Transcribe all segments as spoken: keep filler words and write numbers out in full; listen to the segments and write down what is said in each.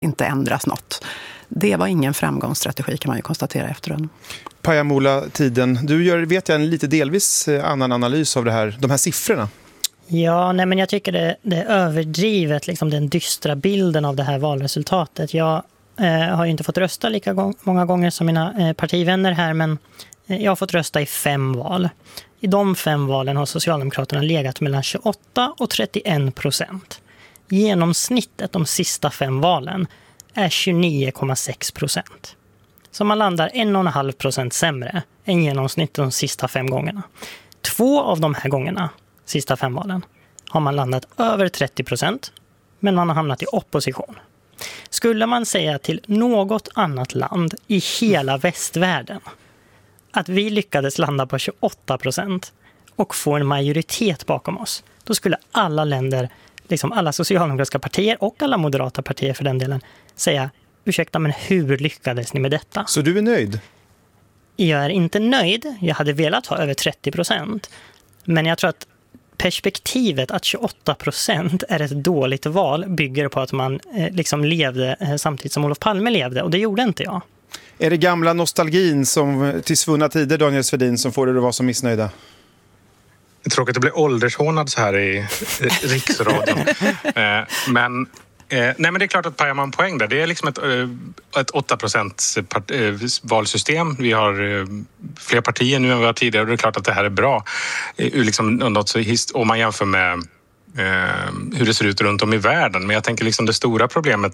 inte ändras något. Det var ingen framgångsstrategi kan man ju konstatera efteråt. Pajamola, tiden. Du gör, vet jag, en lite delvis annan analys av det här, de här siffrorna. Ja, nej, men jag tycker det, det är överdrivet, liksom den dystra bilden av det här valresultatet. Jag eh, har ju inte fått rösta lika gång, många gånger som mina eh, partivänner här, men eh, jag har fått rösta i fem val. I de fem valen har Socialdemokraterna legat mellan tjugoåtta och trettioen procent. Genomsnittet de sista fem valen är tjugonio komma sex procent. Så man landar en och en halv procent sämre än genomsnittet de sista fem gångerna. Två av de här gångerna, sista fem valen, har man landat över trettio procent, men man har hamnat i opposition. Skulle man säga till något annat land i hela västvärlden att vi lyckades landa på tjugoåtta procent och få en majoritet bakom oss, då skulle alla länder, liksom alla socialdemokratiska partier och alla moderata partier för den delen, säga, ursäkta, men hur lyckades ni med detta? Så du är nöjd? Jag är inte nöjd. Jag hade velat ha över trettio procent. Men jag tror att perspektivet att tjugoåtta procent är ett dåligt val bygger på att man eh, liksom levde eh, samtidigt som Olof Palme levde. Och det gjorde inte jag. Är det gamla nostalgin som till svunna tider, Daniel Svedin, som får dig att vara så missnöjda? Det är tråkigt att bli åldershånad så här i riksradion. eh, men... Eh, nej, men det är klart att pajar man poäng där. Det är liksom ett, ett åtta procent part, eh, valsystem. Vi har eh, fler partier nu än vi har tidigare och det är klart att det här är bra. Eh, liksom, något så, om man jämför med eh, hur det ser ut runt om i världen. Men jag tänker liksom det stora problemet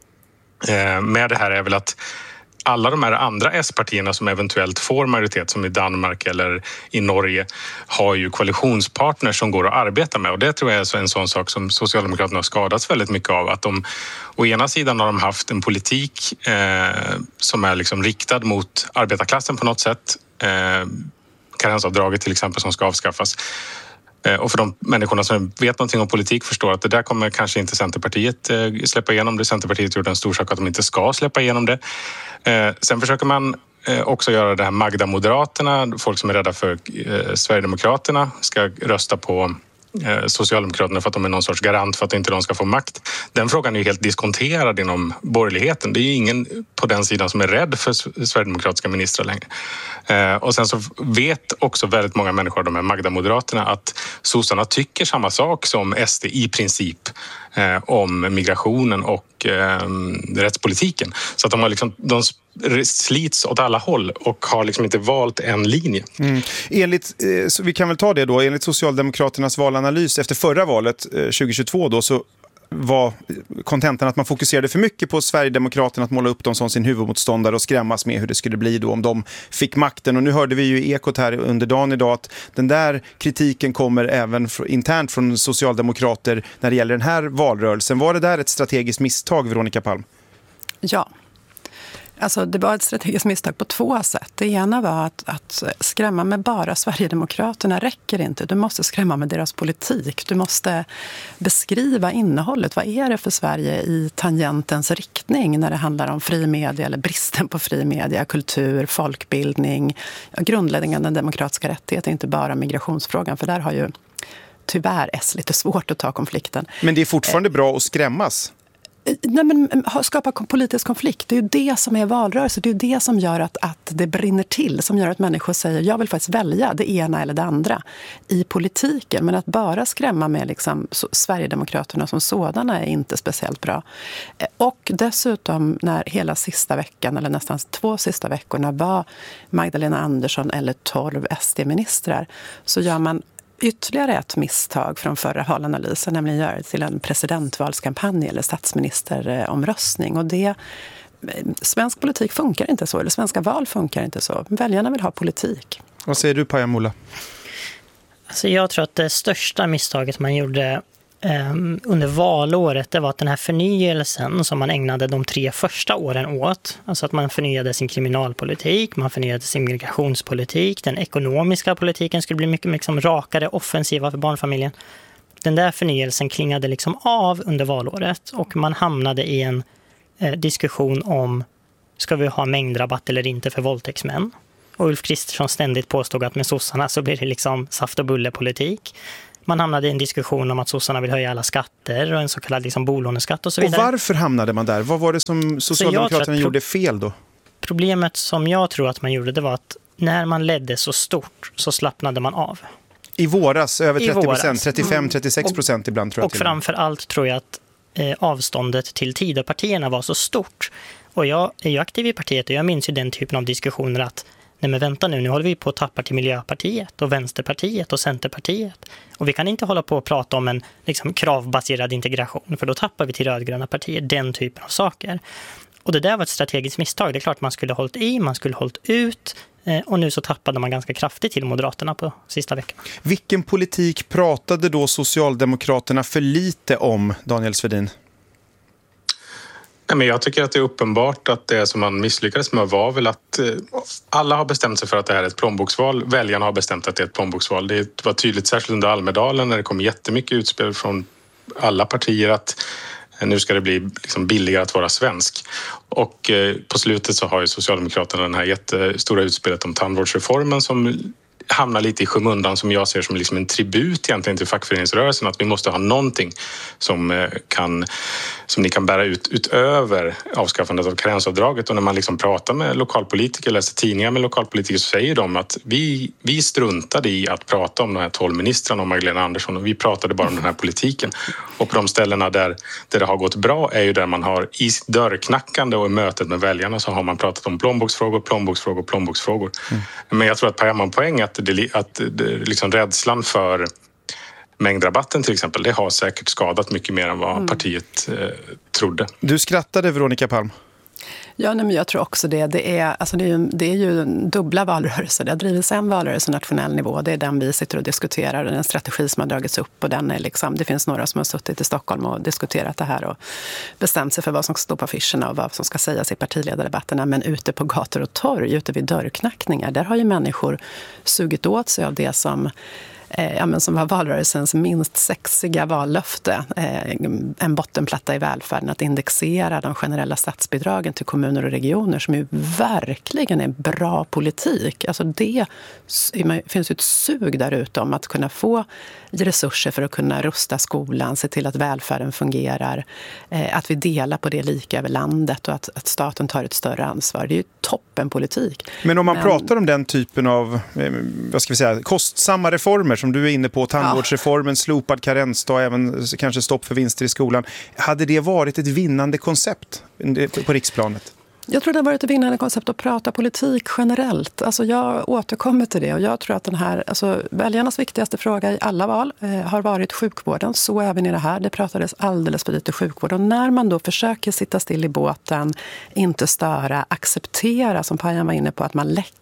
eh, med det här är väl att alla de här andra S-partierna som eventuellt får majoritet, som i Danmark eller i Norge, har ju koalitionspartners som går att arbeta med. Och det tror jag är en sån sak som Socialdemokraterna har skadats väldigt mycket av. Att de, å ena sidan har de haft en politik eh, som är liksom riktad mot arbetarklassen på något sätt. Eh, karensavdraget till exempel som ska avskaffas. Och för de människorna som vet någonting om politik förstår att det där kommer kanske inte Centerpartiet släppa igenom det. Centerpartiet gjorde en stor sak att de inte ska släppa igenom det. Sen försöker man också göra det här Magda-moderaterna. Folk som är rädda för Sverigedemokraterna ska rösta på Socialdemokraterna för att de är någon sorts garant för att inte de ska få makt. Den frågan är ju helt diskonterad inom borgerligheten. Det är ju ingen på den sidan som är rädd för sverigedemokratiska ministrar längre. Och sen så vet också väldigt många människor, de här Magda-moderaterna, att sossarna tycker samma sak som S D i princip om migrationen och rättspolitiken. Så att de har liksom, de slits åt alla håll och har liksom inte valt en linje. Mm. Enligt, så vi kan väl ta det då, enligt Socialdemokraternas valanalys efter förra valet tjugohundratjugotvå då, så var kontentan att man fokuserade för mycket på Sverigedemokraterna, att måla upp dem som sin huvudmotståndare och skrämmas med hur det skulle bli då om de fick makten. Och nu hörde vi ju i Ekot här under dagen idag att den där kritiken kommer även internt från socialdemokrater när det gäller den här valrörelsen. Var det där ett strategiskt misstag, Veronica Palm? Ja. Alltså det var ett strategiskt misstag på två sätt. Det ena var att, att skrämma med bara Sverigedemokraterna räcker inte. Du måste skrämma med deras politik. Du måste beskriva innehållet. Vad är det för Sverige i tangentens riktning när det handlar om fri media eller bristen på fri media, kultur, folkbildning, grundläggande demokratiska rättigheter, inte bara migrationsfrågan. För där har ju tyvärr S lite svårt att ta konflikten. Men det är fortfarande bra att skrämmas. Nej, men skapa politisk konflikt, det är ju det som är valrörelse, det är ju det som gör att, att det brinner till, som gör att människor säger jag vill faktiskt välja det ena eller det andra i politiken, men att bara skrämma med liksom, så, Sverigedemokraterna som sådana är inte speciellt bra. Och dessutom när hela sista veckan eller nästan två sista veckorna var Magdalena Andersson eller tolv S D-ministrar, så gör man ytterligare ett misstag från förra valanalysen, nämligen göra det till en presidentvalskampanj eller statsministeromröstning. Och det, svensk politik funkar inte så, eller svenska val funkar inte så. Väljarna vill ha politik. Vad säger du, Pajamola? Alltså jag tror att det största misstaget man gjorde um, under valåret, det var att den här förnyelsen som man ägnade de tre första åren åt, alltså att man förnyade sin kriminalpolitik, man förnyade sin migrationspolitik, den ekonomiska politiken skulle bli mycket, mycket som rakare, offensiva för barnfamiljen. Den där förnyelsen klingade liksom av under valåret och man hamnade i en eh, diskussion om ska vi ha mängdrabatt eller inte för våldtäktsmän. Och Ulf Kristersson ständigt påstod att med sossarna så blir det liksom saft- och bullepolitik. Man hamnade i en diskussion om att sossarna vill höja alla skatter och en så kallad liksom bolåneskatt och så vidare. Och varför hamnade man där? Vad var det som Socialdemokraterna gjorde fel då? Problemet som jag tror att man gjorde, det var att när man ledde så stort så slappnade man av. I våras över trettio procent, våras. trettiofem till trettiosex procent ibland tror jag. Och framför allt tror jag att eh, avståndet till Tidöpartierna var så stort. Och jag är ju aktiv i partiet och jag minns ju den typen av diskussioner att nej men vänta nu, nu håller vi på att tappa till Miljöpartiet och Vänsterpartiet och Centerpartiet. Och vi kan inte hålla på att prata om en liksom, kravbaserad integration, för då tappar vi till rödgröna partier, den typen av saker. Och det där var ett strategiskt misstag. Det är klart man skulle ha hållit i, man skulle ha hållit ut. Eh, och nu så tappade man ganska kraftigt till Moderaterna på sista veckan. Vilken politik pratade då Socialdemokraterna för lite om, Daniel Svedin? Nej, men jag tycker att det är uppenbart att det som man misslyckades med var väl att eh, alla har bestämt sig för att det här är ett plånboksval. Väljarna har bestämt att det är ett plånboksval. Det var tydligt, särskilt under Almedalen, när det kom jättemycket utspel från alla partier att nu ska det bli liksom billigare att vara svensk. Och eh, på slutet så har ju Socialdemokraterna den här jättestora utspelet om tandvårdsreformen som hamnar lite i skymundan, som jag ser som liksom en tribut egentligen till fackföreningsrörelsen, att vi måste ha någonting som, kan, som ni kan bära ut utöver avskaffandet av karensavdraget. Och när man liksom pratar med lokalpolitiker, läser tidningar med lokalpolitiker, så säger de att vi, vi struntade i att prata om de här tolv ministrarna och Magdalena Andersson, och vi pratade bara om den här politiken. Och på de ställena där, där det har gått bra är ju där man har i dörrknackande och i mötet med väljarna så har man pratat om plånboksfrågor, plånboksfrågor, plånboksfrågor. Mm. Men jag tror att Pajaman poäng att det, att det, liksom rädslan för mängdrabatten till exempel, det har säkert skadat mycket mer än vad mm. partiet eh, trodde. Du skrattade, Veronica Palm. Ja, nej, men jag tror också det. Det är, alltså det är, ju, det är ju dubbla valrörelser. Det har drivits en valrörelse på nationell nivå. Det är den vi sitter och diskuterar. Den strategi som har dragits upp. Och den är liksom, det finns några som har suttit i Stockholm och diskuterat det här och bestämt sig för vad som ska stå på affischerna och vad som ska sägas i partiledardebatterna. Men ute på gator och torg, ute vid dörrknackningar, där har ju människor sugit åt sig av det som Eh, ja, men som var valrörelsens minst sexiga vallöfte, eh, en bottenplatta i välfärden, att indexera de generella statsbidragen till kommuner och regioner, som ju verkligen är bra politik. Alltså det finns ju ett sug där ute om att kunna få resurser för att kunna rusta skolan, se till att välfärden fungerar, eh, att vi delar på det lika över landet och att, att staten tar ett större ansvar. Det är ju toppenpolitik. Men om man Men, pratar om den typen av eh, vad ska vi säga, kostsamma reformer som du är inne på, tandvårdsreformen, slopad karensdag, även kanske stopp för vinster i skolan. Hade det varit ett vinnande koncept på riksplanet? Jag tror det har varit ett vinnande koncept att prata politik generellt. Alltså jag återkommer till det, och jag tror att den här, alltså väljarnas viktigaste fråga i alla val eh, har varit sjukvården. Så även i det här. Det pratades alldeles för lite sjukvård. Och när man då försöker sitta still i båten, inte störa, acceptera, som Pajan var inne på, att man läcker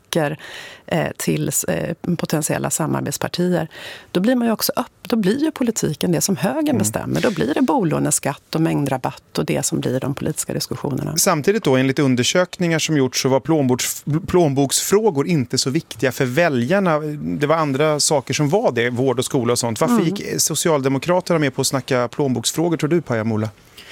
till potentiella samarbetspartier, då blir man ju också upp, då blir ju politiken det som högern mm. bestämmer. Då blir det bolåneskatt och mängdrabatt och det som blir de politiska diskussionerna. Samtidigt då, enligt undersökningar som gjorts, så var plånboks, plånboksfrågor inte så viktiga för väljarna. Det var andra saker som var det, vård och skola och sånt. Varför mm. gick Socialdemokraterna med på att snacka plånboksfrågor, tror du, Paja Mola?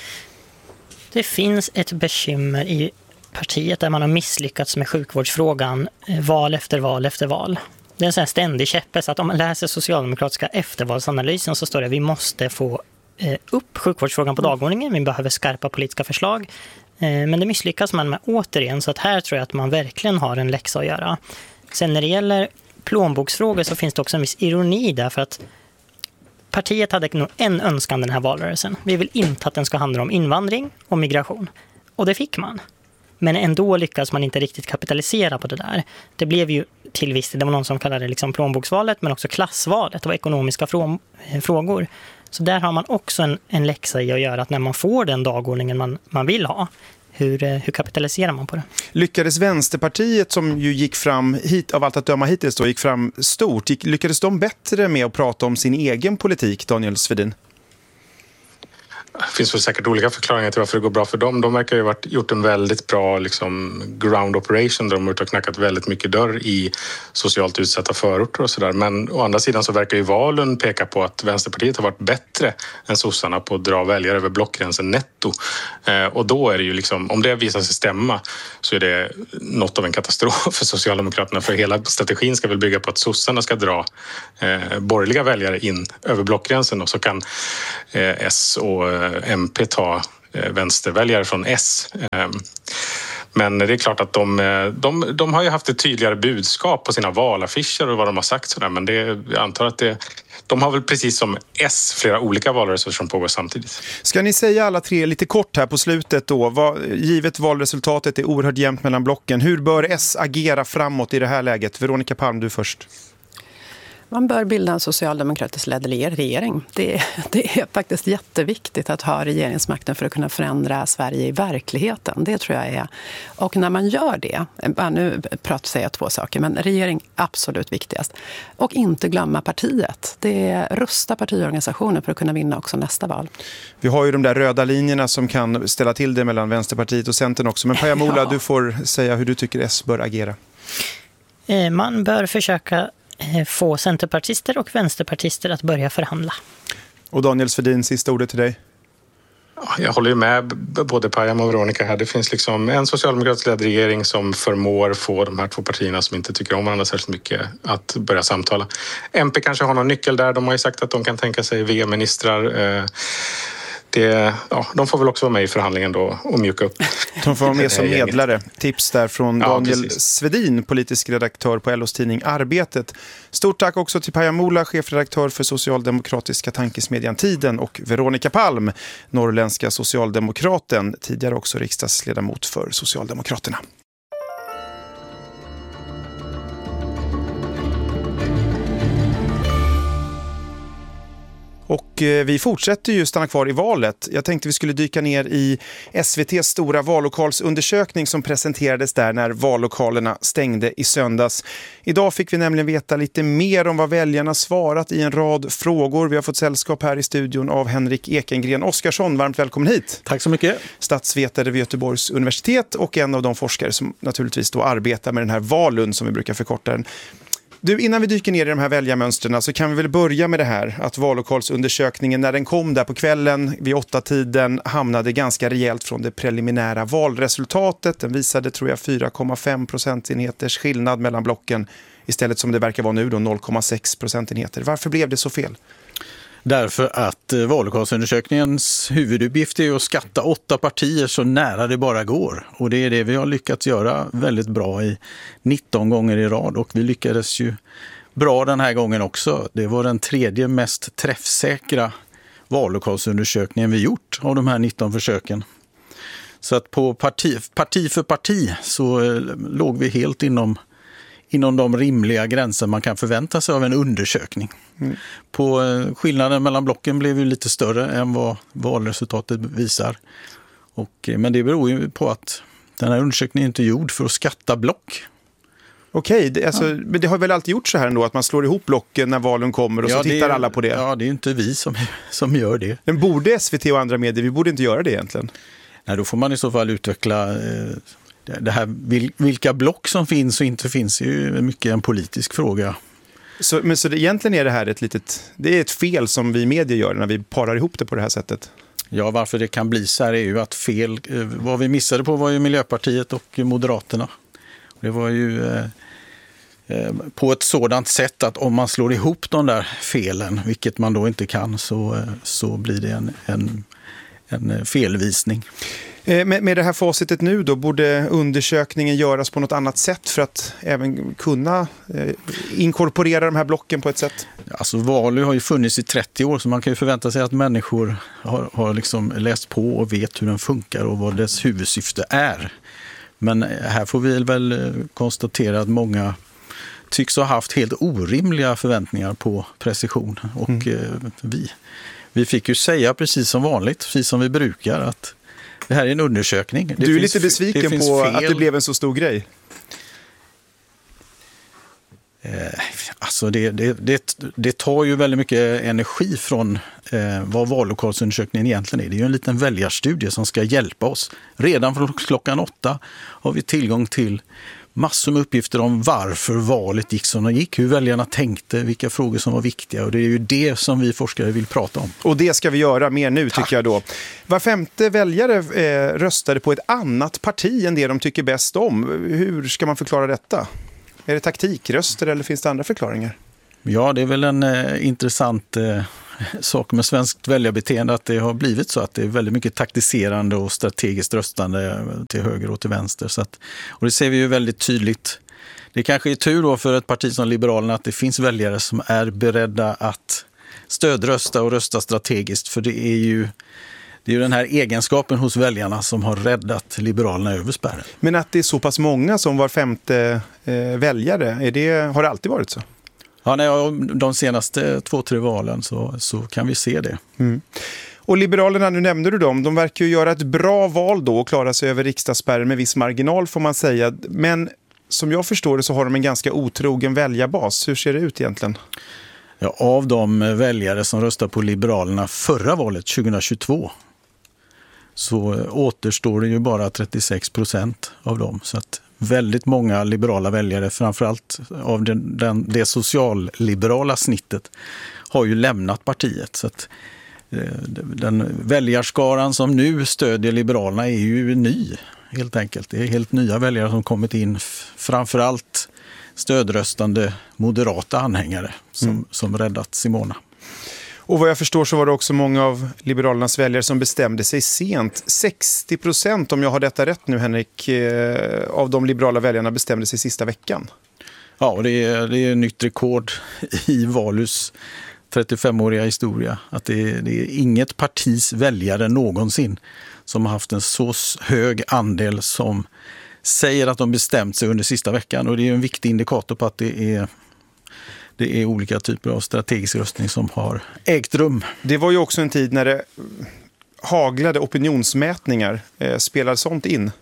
Det finns ett bekymmer i partiet där man har misslyckats med sjukvårdsfrågan val efter val efter val. Det är en sån här ständig käppe, så att om man läser socialdemokratiska eftervalsanalysen så står det att vi måste få eh, upp sjukvårdsfrågan på dagordningen, vi behöver skarpa politiska förslag. Eh, men det misslyckas man med återigen, så att här tror jag att man verkligen har en läxa att göra. Sen när det gäller plånboksfrågor så finns det också en viss ironi där, för att partiet hade nog en önskan den här valrörelsen. Vi vill inte att den ska handla om invandring och migration. Och det fick man. Men ändå lyckas man inte riktigt kapitalisera på det där. Det blev ju till viss, det var någon som kallade det liksom plånboksvalet, men också klassvalet. Det var ekonomiska frå- frågor. Så där har man också en, en läxa i att göra, att när man får den dagordningen man, man vill ha, hur, hur kapitaliserar man på det? Lyckades Vänsterpartiet, som ju gick fram hit, av allt att döma hittills då, gick fram stort, gick, lyckades de bättre med att prata om sin egen politik, Daniel Svedin? Det finns väl säkert olika förklaringar till varför det går bra för dem. De verkar ju ha gjort en väldigt bra liksom, ground operation där de har knackat väldigt mycket dörr i socialt utsatta förorter och sådär. Men å andra sidan så verkar ju valen peka på att Vänsterpartiet har varit bättre än sossarna på att dra väljare över blockgränsen netto. Eh, och då är det ju liksom, om det visar sig stämma så är det något av en katastrof för Socialdemokraterna. För hela strategin ska väl bygga på att sossarna ska dra eh, borgerliga väljare in över blockgränsen och så kan eh, S och M P ta vänsterväljare från S. Men det är klart att de, de, de har ju haft ett tydligare budskap på sina valaffischer och vad de har sagt sådär. Men det, jag antar att det, de har väl precis som S flera olika valrörelser som pågår samtidigt. Ska ni säga alla tre lite kort här på slutet då? Vad, givet valresultatet är oerhört jämnt mellan blocken. Hur bör S agera framåt i det här läget? Veronica Palm, du först. Man bör bilda en socialdemokratisk ledd regering. Det är, det är faktiskt jätteviktigt att ha regeringsmakten för att kunna förändra Sverige i verkligheten. Det tror jag är. Och när man gör det, nu pratar jag två saker, men regering absolut viktigast. Och inte glömma partiet. Det är rusta partiorganisationer för att kunna vinna också nästa val. Vi har ju de där röda linjerna som kan ställa till det mellan Vänsterpartiet och Centern också. Men Paja Mola, ja. Du får säga hur du tycker S bör agera. Man bör försöka få centerpartister och vänsterpartister att börja förhandla. Och Daniel Svedin, sista ordet till dig. Jag håller ju med både Pajam och Veronica här. Det finns liksom en socialdemokratisk ledd regering som förmår få de här två partierna som inte tycker om varandra särskilt mycket att börja samtala. M P kanske har någon nyckel där. De har ju sagt att de kan tänka sig V M-ministrar. Det, ja, de får väl också vara med i förhandlingen då och mjuka upp. De får vara med som medlare. Tips där från Daniel ja, Svedin, politisk redaktör på L O:s tidning Arbetet. Stort tack också till Paja Mola, chefredaktör för socialdemokratiska tankesmedjan Tiden, och Veronica Palm, norrländska socialdemokraten, tidigare också riksdagsledamot för Socialdemokraterna. Och vi fortsätter ju stanna kvar i valet. Jag tänkte vi skulle dyka ner i S V T:s stora vallokalsundersökning som presenterades där när vallokalerna stängde i söndags. Idag fick vi nämligen veta lite mer om vad väljarna svarat i en rad frågor. Vi har fått sällskap här i studion av Henrik Ekengren Oskarsson. Varmt välkommen hit. Tack så mycket. Statsvetare vid Göteborgs universitet och en av de forskare som naturligtvis då arbetar med den här Valund som vi brukar förkorta den. Du, innan vi dyker ner i de här väljarmönstren så kan vi väl börja med det här att vallokalsundersökningen när den kom där på kvällen vid åtta tiden hamnade ganska rejält från det preliminära valresultatet. Den visade tror jag fyra komma fem procentenheters skillnad mellan blocken istället som det verkar vara nu då noll komma sex procentenheter. Varför blev det så fel? Därför att vallokalsundersökningens huvuduppgift är att skatta åtta partier så nära det bara går. Och det är det vi har lyckats göra väldigt bra i nitton gånger i rad. Och vi lyckades ju bra den här gången också. Det var den tredje mest träffsäkra vallokalsundersökningen vi gjort av de här nitton försöken. Så att på parti, parti för parti så eh, låg vi helt inom inom de rimliga gränser man kan förvänta sig av en undersökning. Mm. På eh, skillnaden mellan blocken blev ju lite större än vad valresultatet visar. Och, eh, men det beror ju på att den här undersökningen inte är gjord för att skatta block. Okej, det, alltså, ja. Men det har väl alltid gjort så här ändå att man slår ihop blocken när valen kommer och ja, så tittar är, alla på det. Ja, det är inte vi som, som gör det. Men borde S V T och andra medier, vi borde inte göra det egentligen? Nej, då får man i så fall utveckla... Eh, Det här, vilka block som finns och inte finns är ju mycket en politisk fråga. Så, men så det, egentligen är det här ett litet, det är ett fel som vi medier gör när vi parar ihop det på det här sättet? Ja, varför det kan bli så här är ju att fel, vad vi missade på var ju Miljöpartiet och Moderaterna. Det var ju eh, på ett sådant sätt att om man slår ihop de där felen, vilket man då inte kan, så, så blir det en, en, en felvisning. Med, med det här facitet nu då, borde undersökningen göras på något annat sätt för att även kunna eh, inkorporera de här blocken på ett sätt? Alltså Valu har ju funnits i trettio år så man kan ju förvänta sig att människor har, har liksom läst på och vet hur den funkar och vad dess huvudsyfte är. Men här får vi väl konstatera att många tycks ha haft helt orimliga förväntningar på precision. Och mm. eh, vi, vi fick ju säga precis som vanligt, precis som vi brukar, att det här är en undersökning. Det du är finns, lite besviken på fel. Att det blev en så stor grej. Eh, alltså Alltså det, det, det, det tar ju väldigt mycket energi från eh, vad vallokalsundersökningen egentligen är. Det är ju en liten väljarstudie som ska hjälpa oss. Redan från klockan åtta har vi tillgång till massor med uppgifter om varför valet gick som det gick, hur väljarna tänkte, vilka frågor som var viktiga, och det är ju det som vi forskare vill prata om. Och det ska vi göra mer nu. Tack. Tycker jag då. Var femte väljare eh, röstade på ett annat parti än det de tycker bäst om. Hur ska man förklara detta? Är det taktikröster eller finns det andra förklaringar? Ja, det är väl en eh, intressant eh, sak med svenskt väljarbeteende att det har blivit så att det är väldigt mycket taktiserande och strategiskt röstande till höger och till vänster. Så att, och det ser vi ju väldigt tydligt. Det kanske är tur då för ett parti som Liberalerna att det finns väljare som är beredda att stödrösta och rösta strategiskt, för det är ju Det är ju den här egenskapen hos väljarna som har räddat Liberalerna över spärren. Men att det är så pass många som var femte eh, väljare, är det, har det alltid varit så? Ja, nej, de senaste två, tre valen så, så kan vi se det. Mm. Och Liberalerna, nu nämnde du dem, de verkar ju göra ett bra val då och klara sig över riksdagsspärren med viss marginal får man säga. Men som jag förstår det så har de en ganska otrogen väljarbas. Hur ser det ut egentligen? Ja, av de väljare som röstade på Liberalerna förra valet tjugohundratjugotvå så återstår det ju bara trettiosex procent av dem. Så att väldigt många liberala väljare, framförallt av den, den, det socialliberala snittet, har ju lämnat partiet. Så att eh, den väljarskaran som nu stödjer Liberalerna är ju ny helt enkelt. Det är helt nya väljare som kommit in, framförallt stödröstande moderata anhängare som, mm. som räddat Simona. Och vad jag förstår så var det också många av Liberalernas väljare som bestämde sig sent. sextio procent, om jag har detta rätt nu Henrik, eh, av de liberala väljarna bestämde sig sista veckan. Ja, och det är, det är ett nytt rekord i Valus trettiofemåriga historia. Att det är, det är inget partis väljare någonsin som har haft en så hög andel som säger att de bestämt sig under sista veckan. Och det är en viktig indikator på att det är, det är olika typer av strategisk röstning som har ägt rum. Det var ju också en tid när det haglade opinionsmätningar. Eh, spelar sånt in?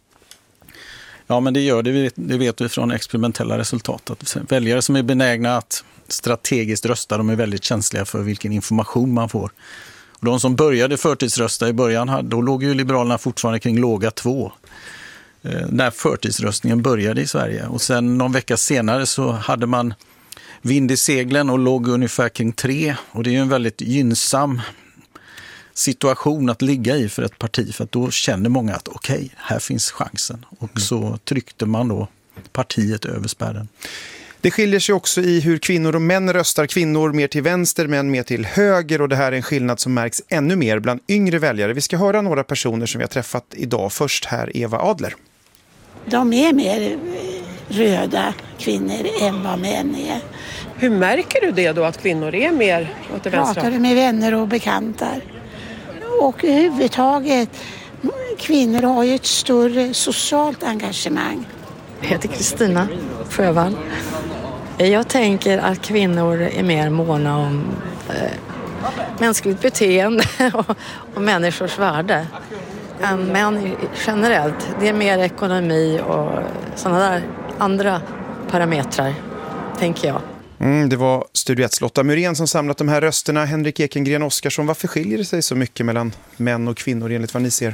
Ja, men det gör det. Det vet vi från experimentella resultat. Att väljare som är benägna att strategiskt rösta, de är väldigt känsliga för vilken information man får. Och de som började förtidsrösta i början, då låg ju Liberalerna fortfarande kring låga två. När förtidsröstningen började i Sverige. Och sen någon vecka senare så hade man vind i seglen och låg ungefär kring tre. Och det är ju en väldigt gynnsam situation att ligga i för ett parti. För att då känner många att okej, okay, här finns chansen. Och mm. så tryckte man då partiet över spärren. Det skiljer sig också i hur kvinnor och män röstar. Kvinnor mer till vänster, män mer till höger. Och det här är en skillnad som märks ännu mer bland yngre väljare. Vi ska höra några personer som vi har träffat idag. Först här Eva Adler. De är mer röda kvinnor än vad män är. Hur märker du det då, att kvinnor är mer åt det vänstra? Pratar med vänner och bekantar. Och överhuvudtaget, kvinnor har ju ett större socialt engagemang. Jag heter Kristina Frövall. Jag tänker att kvinnor är mer måna om eh, mänskligt beteende och, och människors värde än män generellt. Det är mer ekonomi och sådana där andra parametrar, tänker jag. Mm, det var Studio ett Lotta Myrén som samlat de här rösterna. Henrik Ekengren Oskarsson, varför skiljer det sig så mycket mellan män och kvinnor enligt vad ni ser?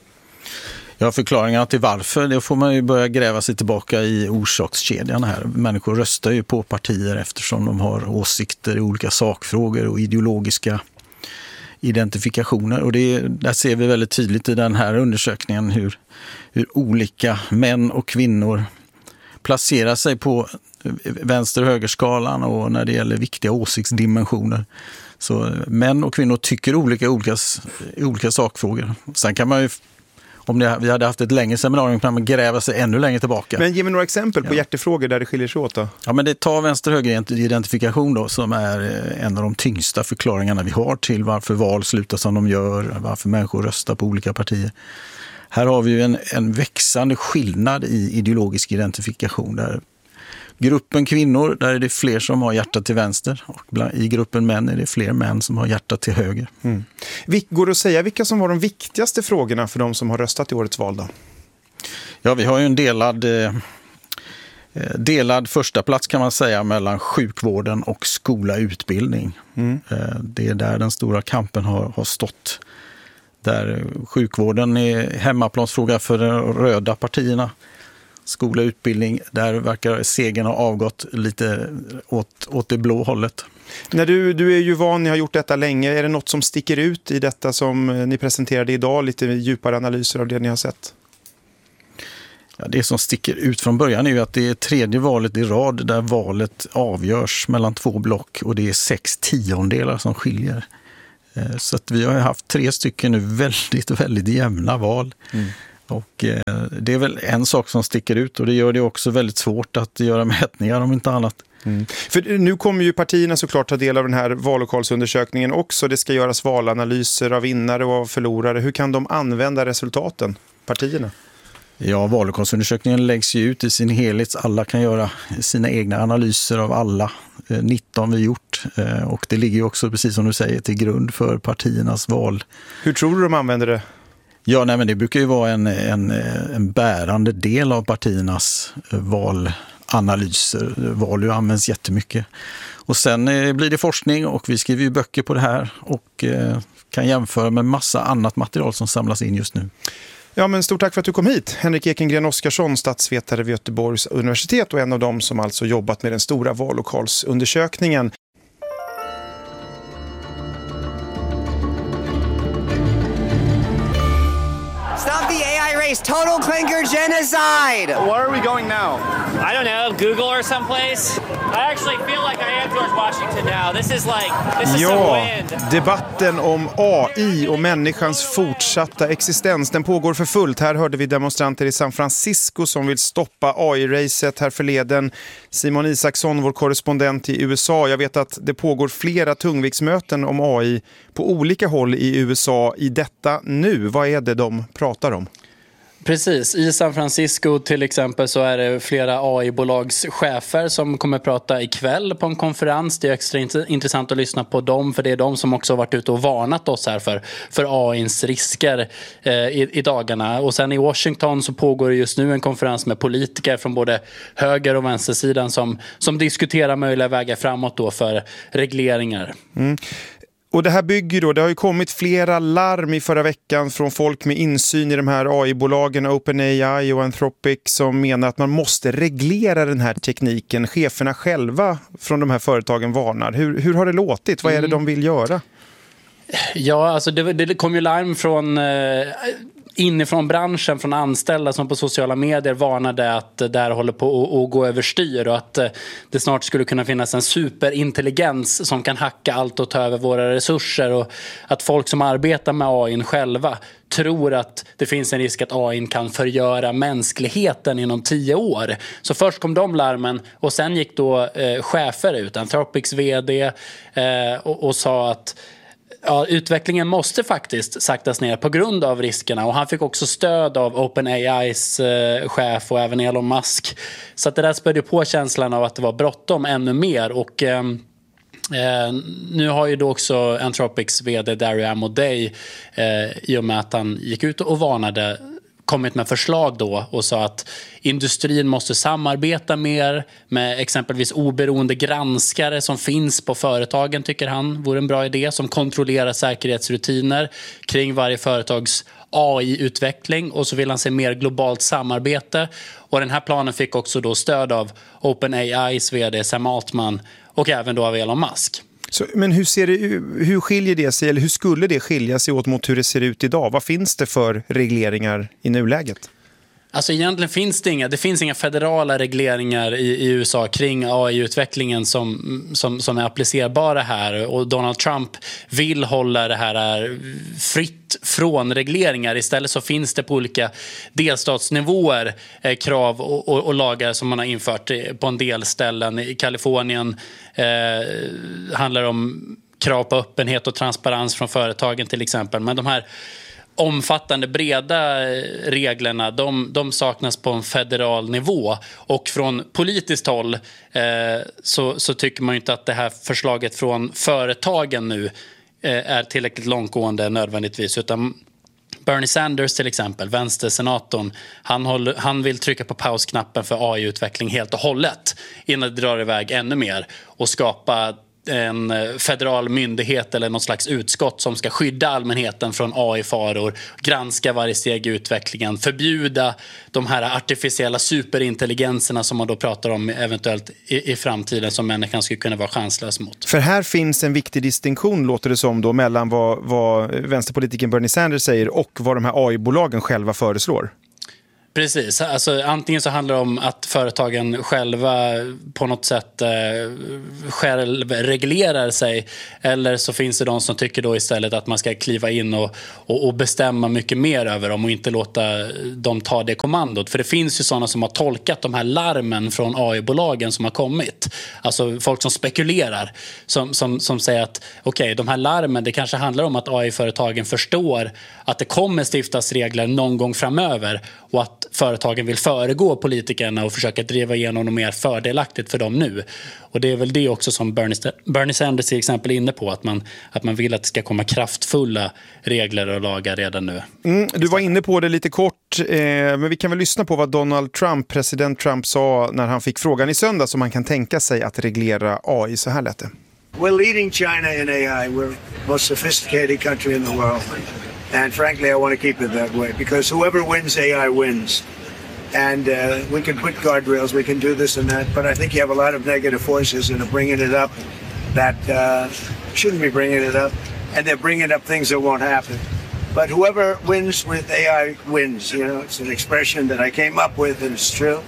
Ja, förklaringarna till varför, det får man ju börja gräva sig tillbaka i orsakskedjan här. Människor röstar ju på partier eftersom de har åsikter i olika sakfrågor och ideologiska identifikationer. Och det, där ser vi väldigt tydligt i den här undersökningen hur, hur olika män och kvinnor placerar sig på vänster- och högerskalan och när det gäller viktiga åsiktsdimensioner. Så män och kvinnor tycker olika olika, olika sakfrågor. Sen kan man ju, om det, vi hade haft ett längre seminarium, kan man gräva sig ännu längre tillbaka. Men ge mig några exempel på ja. hjärtefrågor där det skiljer sig åt då. Ja, men det tar vänster-höger-identifikation då, som är en av de tyngsta förklaringarna vi har till varför val slutar som de gör, varför människor röstar på olika partier. Här har vi ju en, en växande skillnad i ideologisk identifikation där gruppen kvinnor, där är det fler som har hjärtat till vänster och bland, i gruppen män är det fler män som har hjärtat till höger. Mm. Går det att säga vilka som var de viktigaste frågorna för de som har röstat i årets val då? Ja, vi har ju en delad eh, delad första plats kan man säga mellan sjukvården och skola och utbildning. Mm. Det är där den stora kampen har, har stått. Där sjukvården är hemmaplansfråga för de röda partierna. Skola och utbildning, där verkar segern ha avgått lite åt, åt det blå hållet. När du, du är ju van, ni har gjort detta länge. Är det något som sticker ut i detta som ni presenterade idag? Lite djupare analyser av det ni har sett? Ja, det som sticker ut från början är ju att det är tredje valet i rad där valet avgörs mellan två block och det är sex tiondelar som skiljer. Så att vi har haft tre stycken nu väldigt, väldigt jämna val. Mm. Och eh, det är väl en sak som sticker ut och det gör det också väldigt svårt att göra mätningar om inte annat. Mm. För nu kommer ju partierna såklart ta del av den här vallokalsundersökningen också. Det ska göras valanalyser av vinnare och av förlorare. Hur kan de använda resultaten, partierna? Ja, vallokalsundersökningen läggs ju ut i sin helhet. Alla kan göra sina egna analyser av alla eh, nitton vi gjort. Eh, och det ligger ju också, precis som du säger, till grund för partiernas val. Hur tror du de använder det? Ja, nej, men det brukar ju vara en, en, en bärande del av partiernas valanalyser. Val används jättemycket. Och sen eh, blir det forskning och vi skriver ju böcker på det här och eh, kan jämföra med massa annat material som samlas in just nu. Ja, men stort tack för att du kom hit. Henrik Ekengren Oskarsson, statsvetare vid Göteborgs universitet och en av dem som alltså jobbat med den stora vallokalsundersökningen. Stop the A I race! Total clinker genocide! Where are we going now? I don't know, Google or someplace. I actually feel like I am George Washington now. This is like, this is ja, some wind. Debatten om A I och människans fortsatta existens, den pågår för fullt. Här hörde vi demonstranter i San Francisco som vill stoppa A I-racet här förleden. Simon Isaksson, vår korrespondent i U S A. Jag vet att det pågår flera tungviktsmöten om A I på olika håll i U S A i detta nu. Vad är det de pratar om? Precis, i San Francisco till exempel så är det flera A I-bolagschefer som kommer prata ikväll på en konferens. Det är extra intressant att lyssna på dem för det är de som också har varit ute och varnat oss här för, för A I:ns risker eh, i, i dagarna. Och sen i Washington så pågår det just nu en konferens med politiker från både höger- och vänstersidan som, som diskuterar möjliga vägar framåt då för regleringar. Mm. Och det här bygger då, det har ju kommit flera larm i förra veckan från folk med insyn i de här A I-bolagen, OpenAI och Anthropic, som menar att man måste reglera den här tekniken. Cheferna själva från de här företagen varnar. Hur, hur har det låtit? Vad är det Mm. de vill göra? Ja, alltså det, det kom ju larm från... Eh, inifrån branschen, från anställda som på sociala medier varnade att det här håller på att gå överstyr och att det snart skulle kunna finnas en superintelligens som kan hacka allt och ta över våra resurser och att folk som arbetar med A I själva tror att det finns en risk att A I kan förgöra mänskligheten inom tio år. Så först kom de larmen och sen gick då eh, chefer ut, Anthropics vd eh, och, och sa att ja, utvecklingen måste faktiskt saktas ner på grund av riskerna och han fick också stöd av OpenAIs eh, chef och även Elon Musk. Så att det där spödde på känslan av att det var bråttom ännu mer och eh, eh, nu har ju då också Anthropics vd Dario Amodei eh, i och med att han gick ut och varnade kommit med förslag då och sa att industrin måste samarbeta mer med exempelvis oberoende granskare som finns på företagen, tycker han vore en bra idé, som kontrollerar säkerhetsrutiner kring varje företags A I-utveckling och så vill han se mer globalt samarbete och den här planen fick också då stöd av OpenAIs vd Sam Altman och även då av Elon Musk. Så, men hur, ser det, hur skiljer det sig, eller hur skulle det skilja sig åt mot hur det ser ut idag? Vad finns det för regleringar i nuläget? Alltså egentligen finns det inga, det finns inga federala regleringar i, i U S A kring A I-utvecklingen som, som, som är applicerbara här och Donald Trump vill hålla det här fritt från regleringar. Istället så finns det på olika delstatsnivåer eh, krav och, och, och lagar som man har infört på en del ställen. I Kalifornien eh, handlar det om krav på öppenhet och transparens från företagen till exempel. Men de här omfattande breda reglerna de, de saknas på en federal nivå och från politiskt håll eh, så, så tycker man ju inte att det här förslaget från företagen nu eh, är tillräckligt långtgående nödvändigtvis utan Bernie Sanders till exempel, vänstersenatorn, han, håller, han vill trycka på pausknappen för A I-utveckling helt och hållet innan det drar iväg ännu mer och skapa en federal myndighet eller något slags utskott som ska skydda allmänheten från A I-faror, granska varje steg i utvecklingen, förbjuda de här artificiella superintelligenserna som man då pratar om eventuellt i, i framtiden som människan skulle kunna vara chanslös mot. För här finns en viktig distinktion, låter det som, då, mellan vad, vad vänsterpolitiken Bernie Sanders säger och vad de här A I-bolagen själva föreslår. Precis, alltså, antingen så handlar det om att företagen själva på något sätt eh, självreglerar sig, eller så finns det de som tycker då istället att man ska kliva in och, och, och bestämma mycket mer över dem och inte låta dem ta det kommandot. För det finns ju sådana som har tolkat de här larmen från A I-bolagen som har kommit. Alltså folk som spekulerar, som, som, som säger att okej, okay, de här larmen, det kanske handlar om att A I-företagen förstår att det kommer stiftas regler någon gång framöver och att företagen vill föregå politikerna och försöka driva igenom något mer fördelaktigt för dem nu. Och det är väl det också som Bernie, Bernie Sanders till exempel är inne på, att man, att man vill att det ska komma kraftfulla regler och lagar redan nu. Mm, du var inne på det lite kort, eh, men vi kan väl lyssna på vad Donald Trump, president Trump, sa när han fick frågan i söndag som man kan tänka sig att reglera A I. Så här lät det. We're leading China in A I. We're the most sophisticated country in the world. And frankly, I want to keep it that way because whoever wins A I wins. And uh, we can put guardrails, we can do this and that, but I think you have a lot of negative forces that are bringing it up that uh, shouldn't be bringing it up, and they're bringing up things that won't happen. But whoever wins with A I wins, you know, it's an expression that I came up with and it's true.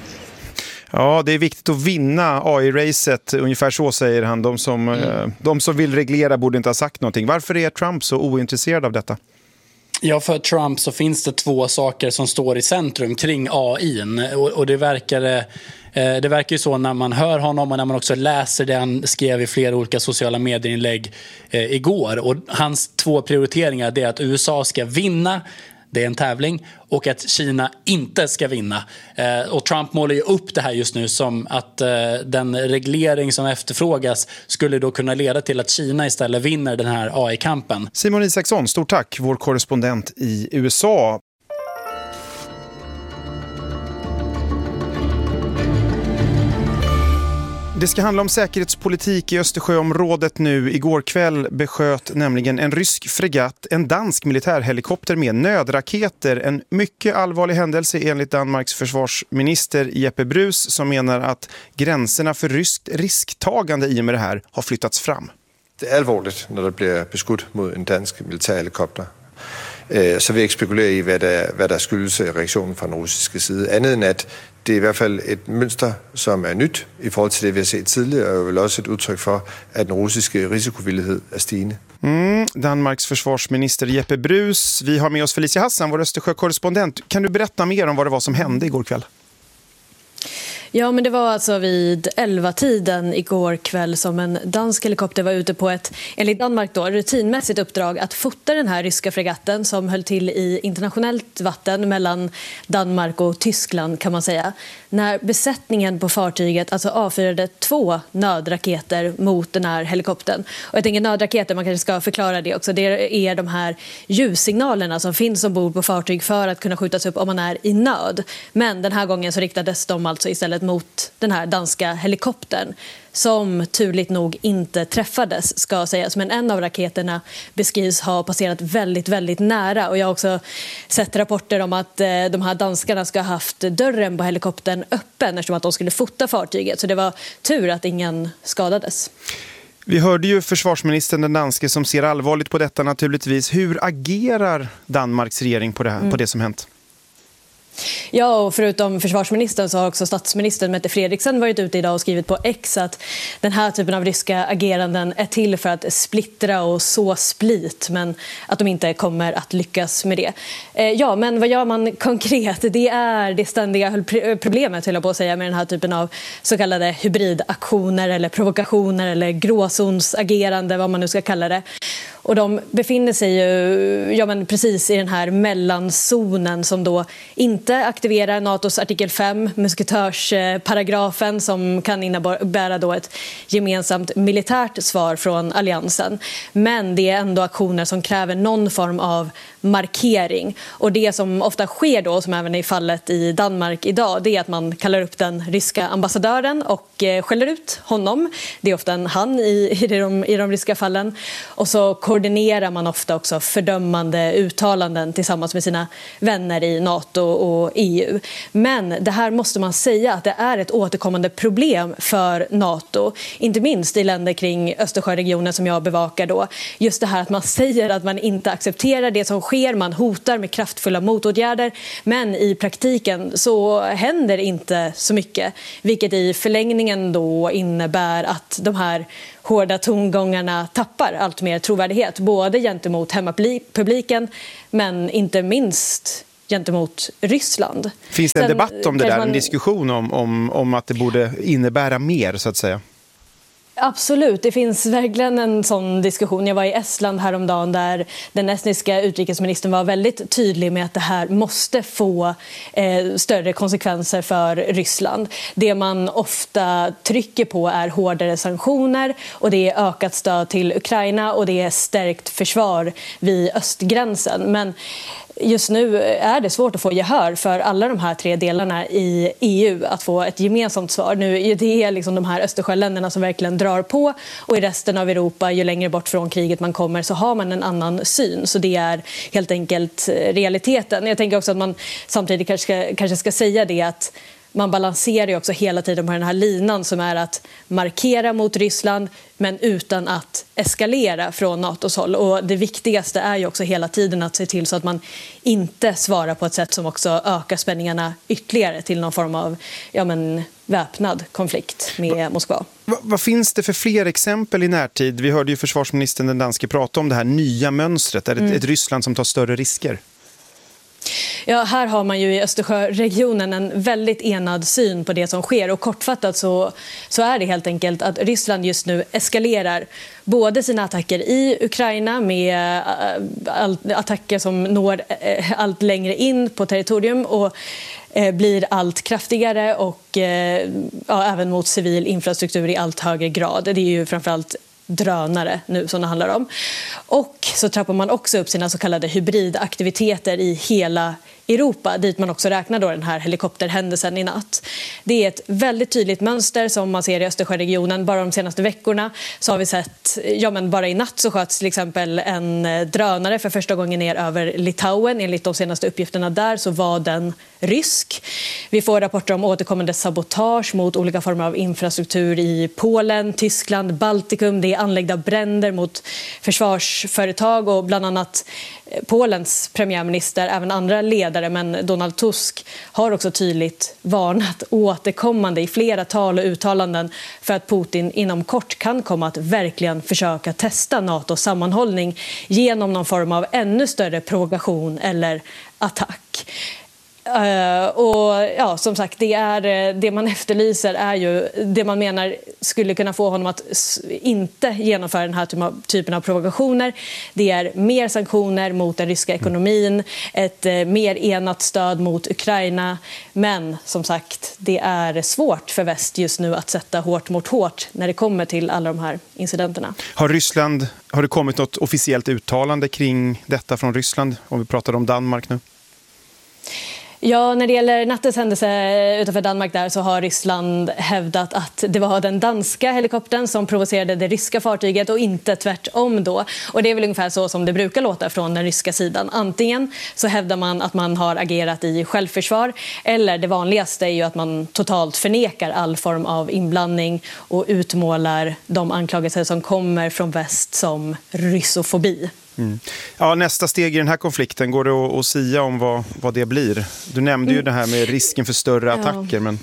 Ja, det är viktigt att vinna A I-racet, ungefär så säger han. De som, mm. de som vill reglera borde inte ha sagt någonting. Varför är Trump så ointresserad av detta? Ja, för Trump så finns det två saker som står i centrum kring A I. Och, och det verkar eh, det verkar ju så när man hör honom och när man också läser det han skrev i flera olika sociala medieinlägg eh, igår. Och hans två prioriteringar är att U S A ska vinna, det är en tävling, och att Kina inte ska vinna. Eh, och Trump målar ju upp det här just nu som att eh, den reglering som efterfrågas skulle då kunna leda till att Kina istället vinner den här A I-kampen. Simon Isaksson, stort tack, vår korrespondent i U S A. Det ska handla om säkerhetspolitik i Östersjöområdet nu. Igår kväll besköt nämligen en rysk fregatt en dansk militärhelikopter med nödraketer. En mycket allvarlig händelse enligt Danmarks försvarsminister Jeppe Bruus, som menar att gränserna för ryskt risktagande i och med det här har flyttats fram. Det är allvarligt när det blir beskudt mot en dansk militärhelikopter. Så vi spekulerar i vad det, vad det skyldes reaktionen från den russiska sidan. Annat än att det är i hvert fall ett mönster som är nytt i forhold till det vi har sett tidigare, och väl också ett uttryck för att den russiska risikovillighet är stigande. Mm, Danmarks försvarsminister Jeppe Bruus. Vi har med oss Felicia Hassan, vår Östersjökorrespondent. Kan du berätta mer om vad det var som hände igår kväll? Ja, men det var alltså vid elva-tiden igår kväll som en dansk helikopter var ute på ett, enligt Danmark då, rutinmässigt uppdrag att fota den här ryska fregatten som höll till i internationellt vatten mellan Danmark och Tyskland, kan man säga. När besättningen på fartyget alltså avfyrade två nödraketer mot den här helikoptern. Och jag tänker nödraketer, man kanske ska förklara det också. Det är de här ljussignalerna som finns ombord på fartyg för att kunna skjutas upp om man är i nöd. Men den här gången så riktades de alltså istället mot den här danska helikoptern som turligt nog inte träffades, ska sägas. Men en av raketerna beskrivs ha passerat väldigt, väldigt nära. Och jag har också sett rapporter om att eh, de här danskarna ska ha haft dörren på helikoptern öppen eftersom att de skulle fota fartyget. Så det var tur att ingen skadades. Vi hörde ju försvarsministern, den danske, som ser allvarligt på detta naturligtvis. Hur agerar Danmarks regering på det, här, mm. på det som hänt? Ja, och förutom försvarsministern så har också statsministern Mette Frederiksen varit ute idag och skrivit på X att den här typen av ryska ageranden är till för att splittra och så split, men att de inte kommer att lyckas med det. Ja, men vad gör man konkret? Det är det ständiga problemet, höll jag på att säga, med den här typen av så kallade hybridaktioner eller provokationer eller gråzonsagerande, vad man nu ska kalla det. Och de befinner sig ju ja, men precis i den här mellanzonen som då inte aktiverar NATOs artikel fem, musketörsparagrafen, som kan innebära då ett gemensamt militärt svar från alliansen. Men det är ändå aktioner som kräver någon form av markering. Och det som ofta sker då, som även är fallet i Danmark idag, det är att man kallar upp den ryska ambassadören och eh, skäller ut honom. Det är ofta en han i, i, de, i de ryska fallen. Och så koordinerar man ofta också fördömande uttalanden tillsammans med sina vänner i NATO och E U. Men det här måste man säga att det är ett återkommande problem för NATO. Inte minst i länder kring Östersjöregionen som jag bevakar då. Just det här att man säger att man inte accepterar det som sker, man hotar med kraftfulla motåtgärder, men i praktiken så händer inte så mycket, vilket i förlängningen då innebär att de här hårda tongångarna tappar allt mer trovärdighet, både gentemot hemmapubliken men inte minst gentemot Ryssland. Finns det en Sen, debatt om det där, man... en diskussion om, om, om att det borde innebära mer, så att säga? Absolut, det finns verkligen en sån diskussion. Jag var i Estland häromdagen där den estniska utrikesministern var väldigt tydlig med att det här måste få eh, större konsekvenser för Ryssland. Det man ofta trycker på är hårdare sanktioner, och det är ökat stöd till Ukraina, och det är stärkt försvar vid östgränsen. Men just nu är det svårt att få gehör för alla de här tre delarna i E U, att få ett gemensamt svar. Nu är det liksom de här Östersjöländerna som verkligen drar på, och i resten av Europa, ju längre bort från kriget man kommer, så har man en annan syn. Så det är helt enkelt realiteten. Jag tänker också att man samtidigt kanske ska, kanske ska säga det att man balanserar ju också hela tiden på den här linan som är att markera mot Ryssland men utan att eskalera från NATOs håll. Och det viktigaste är ju också hela tiden att se till så att man inte svarar på ett sätt som också ökar spänningarna ytterligare till någon form av ja, men, väpnad konflikt med Moskva. Vad, vad finns det för fler exempel i närtid? Vi hörde ju försvarsministern den danske prata om det här nya mönstret. Är det mm. ett Ryssland som tar större risker? Ja, här har man ju i Östersjöregionen en väldigt enad syn på det som sker, och kortfattat så, så är det helt enkelt att Ryssland just nu eskalerar både sina attacker i Ukraina med äh, attacker som når äh, allt längre in på territorium och äh, blir allt kraftigare, och äh, ja, även mot civil infrastruktur i allt högre grad. Det är ju framförallt drönare nu som det handlar om. Och så trappar man också upp sina så kallade hybridaktiviteter i hela Europa, dit man också räknar då den här helikopterhändelsen i natt. Det är ett väldigt tydligt mönster som man ser i Östersjöregionen. Bara de senaste veckorna så har vi sett, ja men bara i natt så sköts till exempel en drönare för första gången ner över Litauen. Enligt de senaste uppgifterna där så var den rysk. Vi får rapporter om återkommande sabotage mot olika former av infrastruktur i Polen, Tyskland, Baltikum. Det är anläggda bränder mot försvarsföretag, och bland annat Polens premiärminister, även andra ledare, men Donald Tusk har också tydligt varnat återkommande i flera tal och uttalanden för att Putin inom kort kan komma att verkligen försöka testa NATOs sammanhållning genom någon form av ännu större provokation eller attack. Uh, och ja, som sagt, det, är, det man efterlyser är ju det man menar skulle kunna få honom att inte genomföra den här typen av provokationer. Det är mer sanktioner mot den ryska ekonomin, ett uh, mer enat stöd mot Ukraina. Men som sagt, det är svårt för väst just nu att sätta hårt mot hårt när det kommer till alla de här incidenterna. Har Ryssland, har det kommit något officiellt uttalande kring detta från Ryssland, om vi pratar om Danmark nu? Ja, när det gäller nattens händelse utanför Danmark där så har Ryssland hävdat att det var den danska helikoptern som provocerade det ryska fartyget och inte tvärtom då. Och det är väl ungefär så som det brukar låta från den ryska sidan. Antingen så hävdar man att man har agerat i självförsvar, eller det vanligaste är ju att man totalt förnekar all form av inblandning och utmålar de anklagelser som kommer från väst som ryssofobi. Mm. Ja, nästa steg i den här konflikten, går det att, att sia om vad, vad det blir? Du nämnde ju mm. det här med risken för större ja. attacker, men...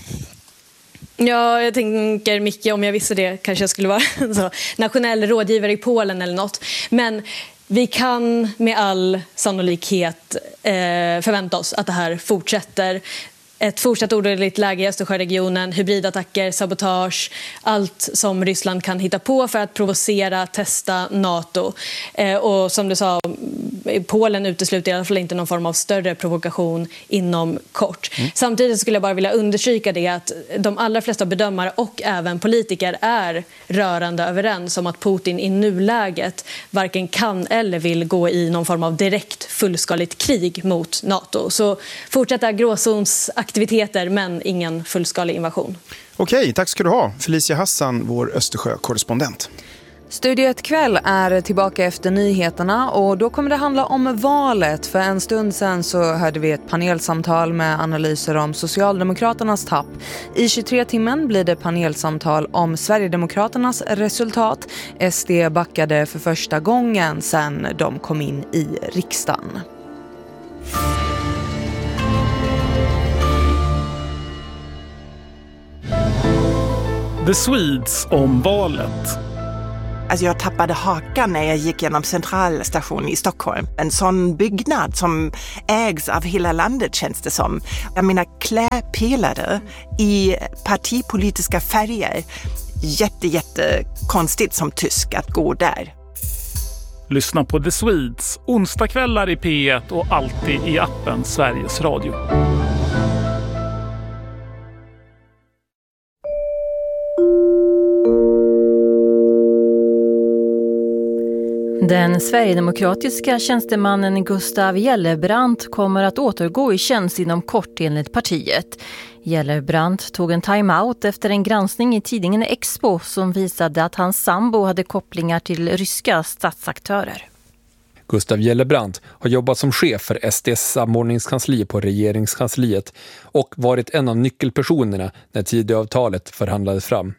Ja, jag tänker mycket, om jag visste det kanske jag skulle vara så, nationell rådgivare i Polen eller något. Men vi kan med all sannolikhet eh, förvänta oss att det här fortsätter. ett fortsatt oroligt läge i Östersjöregionen, hybridattacker, sabotage, allt som Ryssland kan hitta på för att provocera, testa NATO. Eh, och som du sa, Polen utesluter i alla fall inte någon form av större provokation inom kort. Mm. Samtidigt skulle jag bara vilja understryka det att de allra flesta bedömare och även politiker är rörande överens om att Putin i nuläget varken kan eller vill gå i någon form av direkt fullskaligt krig mot NATO. Så fortsätta gråzonsaktiviteter men ingen fullskalig invasion. Okej, tack ska du ha. Felicia Hassan, vår Östersjö-korrespondent. Studio ett kväll är tillbaka efter nyheterna och då kommer det handla om valet. För en stund sedan så hörde vi ett panelsamtal med analyser om Socialdemokraternas tapp. I tjugotre-timmen blir det panelsamtal om Sverigedemokraternas resultat. S D backade för första gången sedan de kom in i riksdagen. The Swedes om valet. Alltså jag tappade hakan när jag gick genom centralstationen i Stockholm. En sån byggnad som ägs av hela landet känns det som. Jag menar klädpelare i partipolitiska färger. Jätte, jätte konstigt som tysk att gå där. Lyssna på The Swedes onsdagskvällar i P ett och alltid i appen Sveriges Radio. Den sverigedemokratiska tjänstemannen Gustav Gellebrand kommer att återgå i tjänst inom kort enligt partiet. Gellebrand tog en timeout efter en granskning i tidningen Expo som visade att hans sambo hade kopplingar till ryska statsaktörer. Gustav Gellebrand har jobbat som chef för S D:s samordningskansli på regeringskansliet och varit en av nyckelpersonerna när Tidöavtalet förhandlades fram.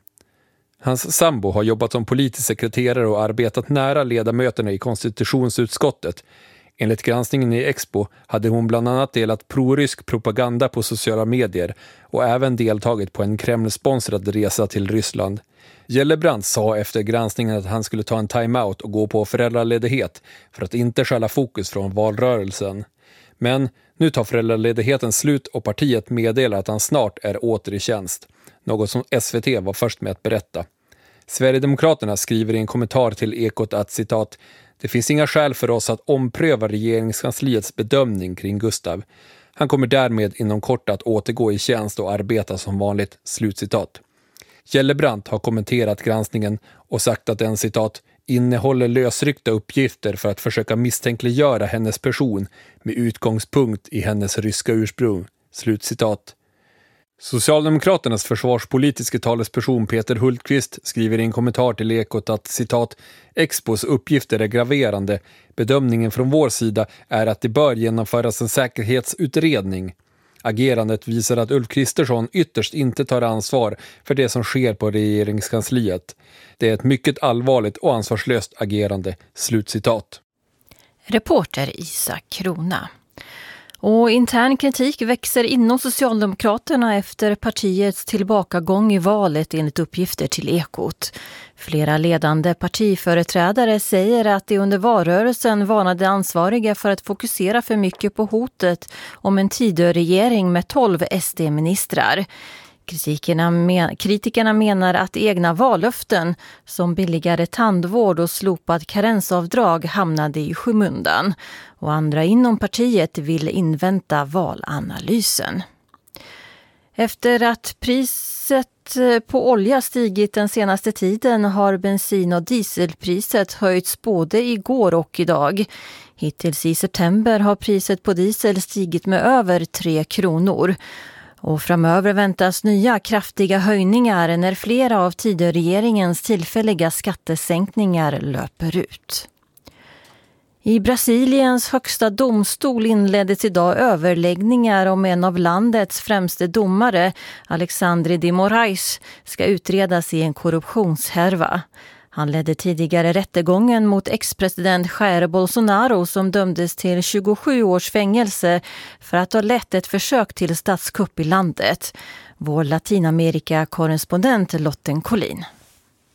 Hans sambo har jobbat som politisk sekreterare och arbetat nära ledamöterna i konstitutionsutskottet. Enligt granskningen i Expo hade hon bland annat delat prorysk propaganda på sociala medier och även deltagit på en Kreml-sponsrad resa till Ryssland. Gellebrand sa efter granskningen att han skulle ta en timeout och gå på föräldraledighet för att inte stjäla fokus från valrörelsen. Men nu tar föräldraledigheten slut och partiet meddelar att han snart är åter i tjänst. Något som S V T var först med att berätta. Sverigedemokraterna skriver i en kommentar till Ekot att citat, det finns inga skäl för oss att ompröva regeringskansliets bedömning kring Gustav. Han kommer därmed inom kort att återgå i tjänst och arbeta som vanligt, slutcitat. Gellebrand har kommenterat granskningen och sagt att den citat innehåller lösryckta uppgifter för att försöka misstänkliggöra hennes person med utgångspunkt i hennes ryska ursprung, slutcitat. Socialdemokraternas försvarspolitiska talesperson Peter Hultqvist skriver i en kommentar till Ekot att citat, Expos uppgifter är graverande. Bedömningen från vår sida är att det bör genomföras en säkerhetsutredning. Agerandet visar att Ulf Kristersson ytterst inte tar ansvar för det som sker på regeringskansliet. Det är ett mycket allvarligt och ansvarslöst agerande, slutcitat. Reporter Isak Krona. Och intern kritik växer inom Socialdemokraterna efter partiets tillbakagång i valet enligt uppgifter till Ekot. Flera ledande partiföreträdare säger att de under valrörelsen varnade ansvariga för att fokusera för mycket på hotet om en Tidöregering med tolv S D-ministrar. Kritikerna, men, kritikerna menar att egna vallöften som billigare tandvård och slopad karensavdrag hamnade i skymundan. Och andra inom partiet vill invänta valanalysen. Efter att priset på olja stigit den senaste tiden har bensin- och dieselpriset höjts både igår och idag. Hittills i september har priset på diesel stigit med över tre kronor. Och framöver väntas nya kraftiga höjningar när flera av Tidöregeringens tillfälliga skattesänkningar löper ut. I Brasiliens högsta domstol inleddes idag överläggningar om en av landets främste domare, Alexandre de Moraes, ska utredas i en korruptionshärva. Han ledde tidigare rättegången mot ex-president Jair Bolsonaro som dömdes till tjugosju års fängelse för att ha lett ett försök till statskupp i landet. Vår Latinamerika-korrespondent Lotten Collin.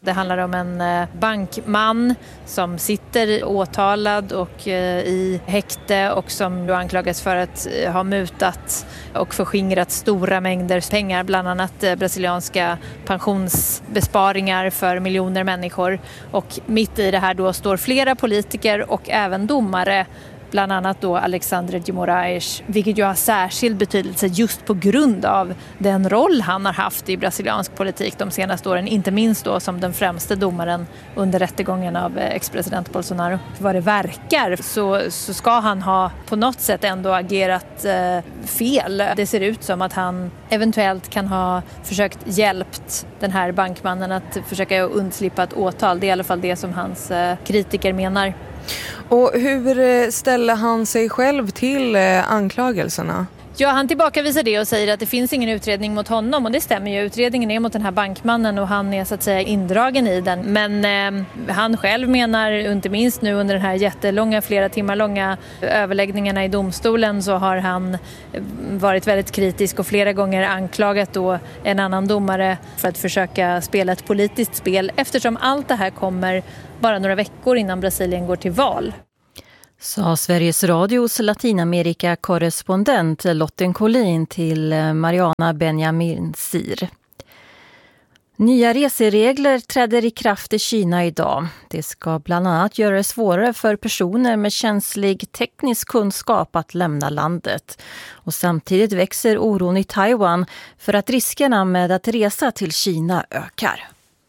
Det handlar om en bankman som sitter åtalad och i häkte och som då anklagas för att ha mutat och förskingrat stora mängder pengar, bland annat brasilianska pensionsbesparingar för miljoner människor. Och mitt i det här då står flera politiker och även domare, bland annat då Alexandre de Moraes, vilket ju har särskild betydelse just på grund av den roll han har haft i brasiliansk politik de senaste åren, inte minst då som den främste domaren under rättegången av ex-president Bolsonaro. Vad det verkar så, så ska han ha på något sätt ändå agerat eh, fel. Det ser ut som att han eventuellt kan ha försökt hjälpt den här bankmannen att försöka undslippa ett åtal. Det är i alla fall det som hans eh, kritiker menar. Och hur ställer han sig själv till anklagelserna? Ja, han tillbakavisar det och säger att det finns ingen utredning mot honom, och det stämmer ju. Utredningen är mot den här bankmannen och han är så att säga indragen i den. Men eh, han själv menar, inte minst nu under den här jättelånga, flera timmar långa överläggningarna i domstolen, så har han varit väldigt kritisk och flera gånger anklagat då en annan domare för att försöka spela ett politiskt spel, eftersom allt det här kommer bara några veckor innan Brasilien går till val. Sa Sveriges Radios Latinamerika-korrespondent Lotten Collin till Mariana Benjamin Sir. Nya reseregler träder i kraft i Kina idag. Det ska bland annat göra det svårare för personer med känslig teknisk kunskap att lämna landet. Och samtidigt växer oron i Taiwan för att riskerna med att resa till Kina ökar.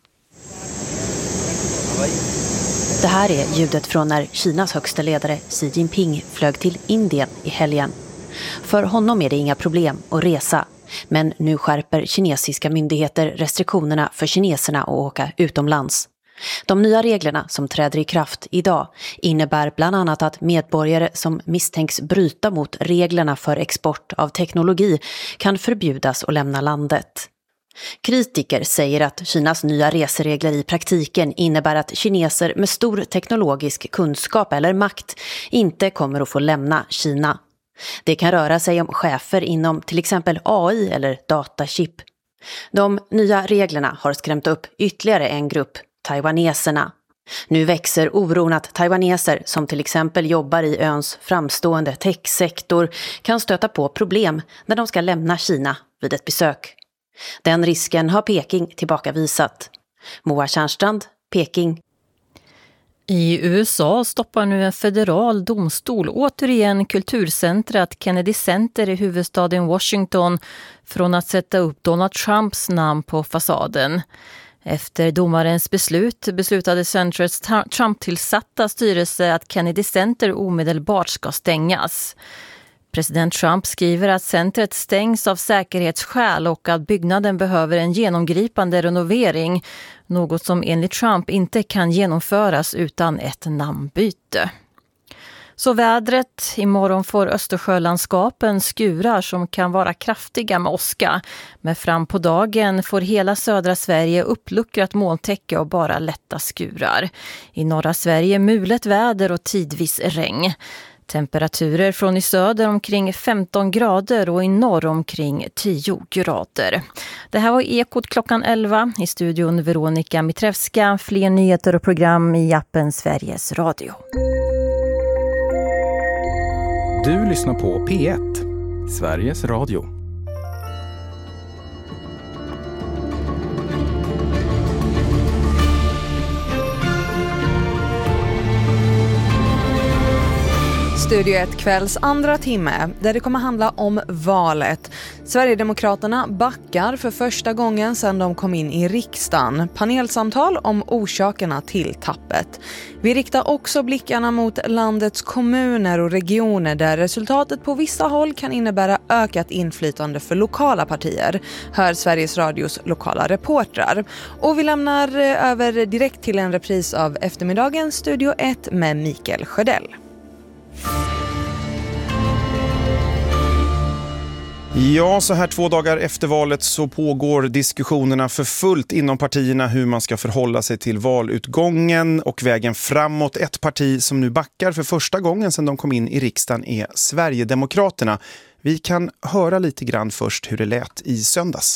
Det här är ljudet från när Kinas högsta ledare Xi Jinping flög till Indien i helgen. För honom är det inga problem att resa, men nu skärper kinesiska myndigheter restriktionerna för kineserna att åka utomlands. De nya reglerna som träder i kraft idag innebär bland annat att medborgare som misstänks bryta mot reglerna för export av teknologi kan förbjudas att lämna landet. Kritiker säger att Kinas nya reseregler i praktiken innebär att kineser med stor teknologisk kunskap eller makt inte kommer att få lämna Kina. Det kan röra sig om chefer inom till exempel A I eller datachip. De nya reglerna har skrämt upp ytterligare en grupp, taiwaneserna. Nu växer oron att taiwaneser som till exempel jobbar i öns framstående techsektor kan stöta på problem när de ska lämna Kina vid ett besök. Den risken har Peking tillbakavisat. Moa Tjärnstrand, Peking. I U S A stoppar nu en federal domstol återigen kulturcentret Kennedy Center i huvudstaden Washington från att sätta upp Donald Trumps namn på fasaden. Efter domarens beslut beslutade centrets Trump-tillsatta styrelse att Kennedy Center omedelbart ska stängas. President Trump skriver att centret stängs av säkerhetsskäl och att byggnaden behöver en genomgripande renovering, något som enligt Trump inte kan genomföras utan ett namnbyte. Så vädret, imorgon får Östersjölandskapen skurar som kan vara kraftiga med åska, men fram på dagen får hela södra Sverige uppluckrat molntäcke och bara lätta skurar. I norra Sverige mulet väder och tidvis regn. Temperaturer från i söder omkring femton grader och i norr omkring tio grader. Det här var Ekot klockan elva. I studion Veronica Mitrevska. Fler nyheter och program i appen Sveriges Radio. Du lyssnar på P ett, Sveriges Radio. Studio ett kvälls andra timme där det kommer handla om valet. Sverigedemokraterna backar för första gången sedan de kom in i riksdagen. Panelsamtal om orsakerna till tappet. Vi riktar också blickarna mot landets kommuner och regioner där resultatet på vissa håll kan innebära ökat inflytande för lokala partier. Hör Sveriges Radios lokala reportrar. Och vi lämnar över direkt till en repris av eftermiddagens Studio ett med Mikael Sjödell. Ja, så här två dagar efter valet så pågår diskussionerna för fullt inom partierna hur man ska förhålla sig till valutgången och vägen framåt. Ett parti som nu backar för första gången sedan de kom in i riksdagen är Sverigedemokraterna. Vi kan höra lite grann först hur det lät i söndags.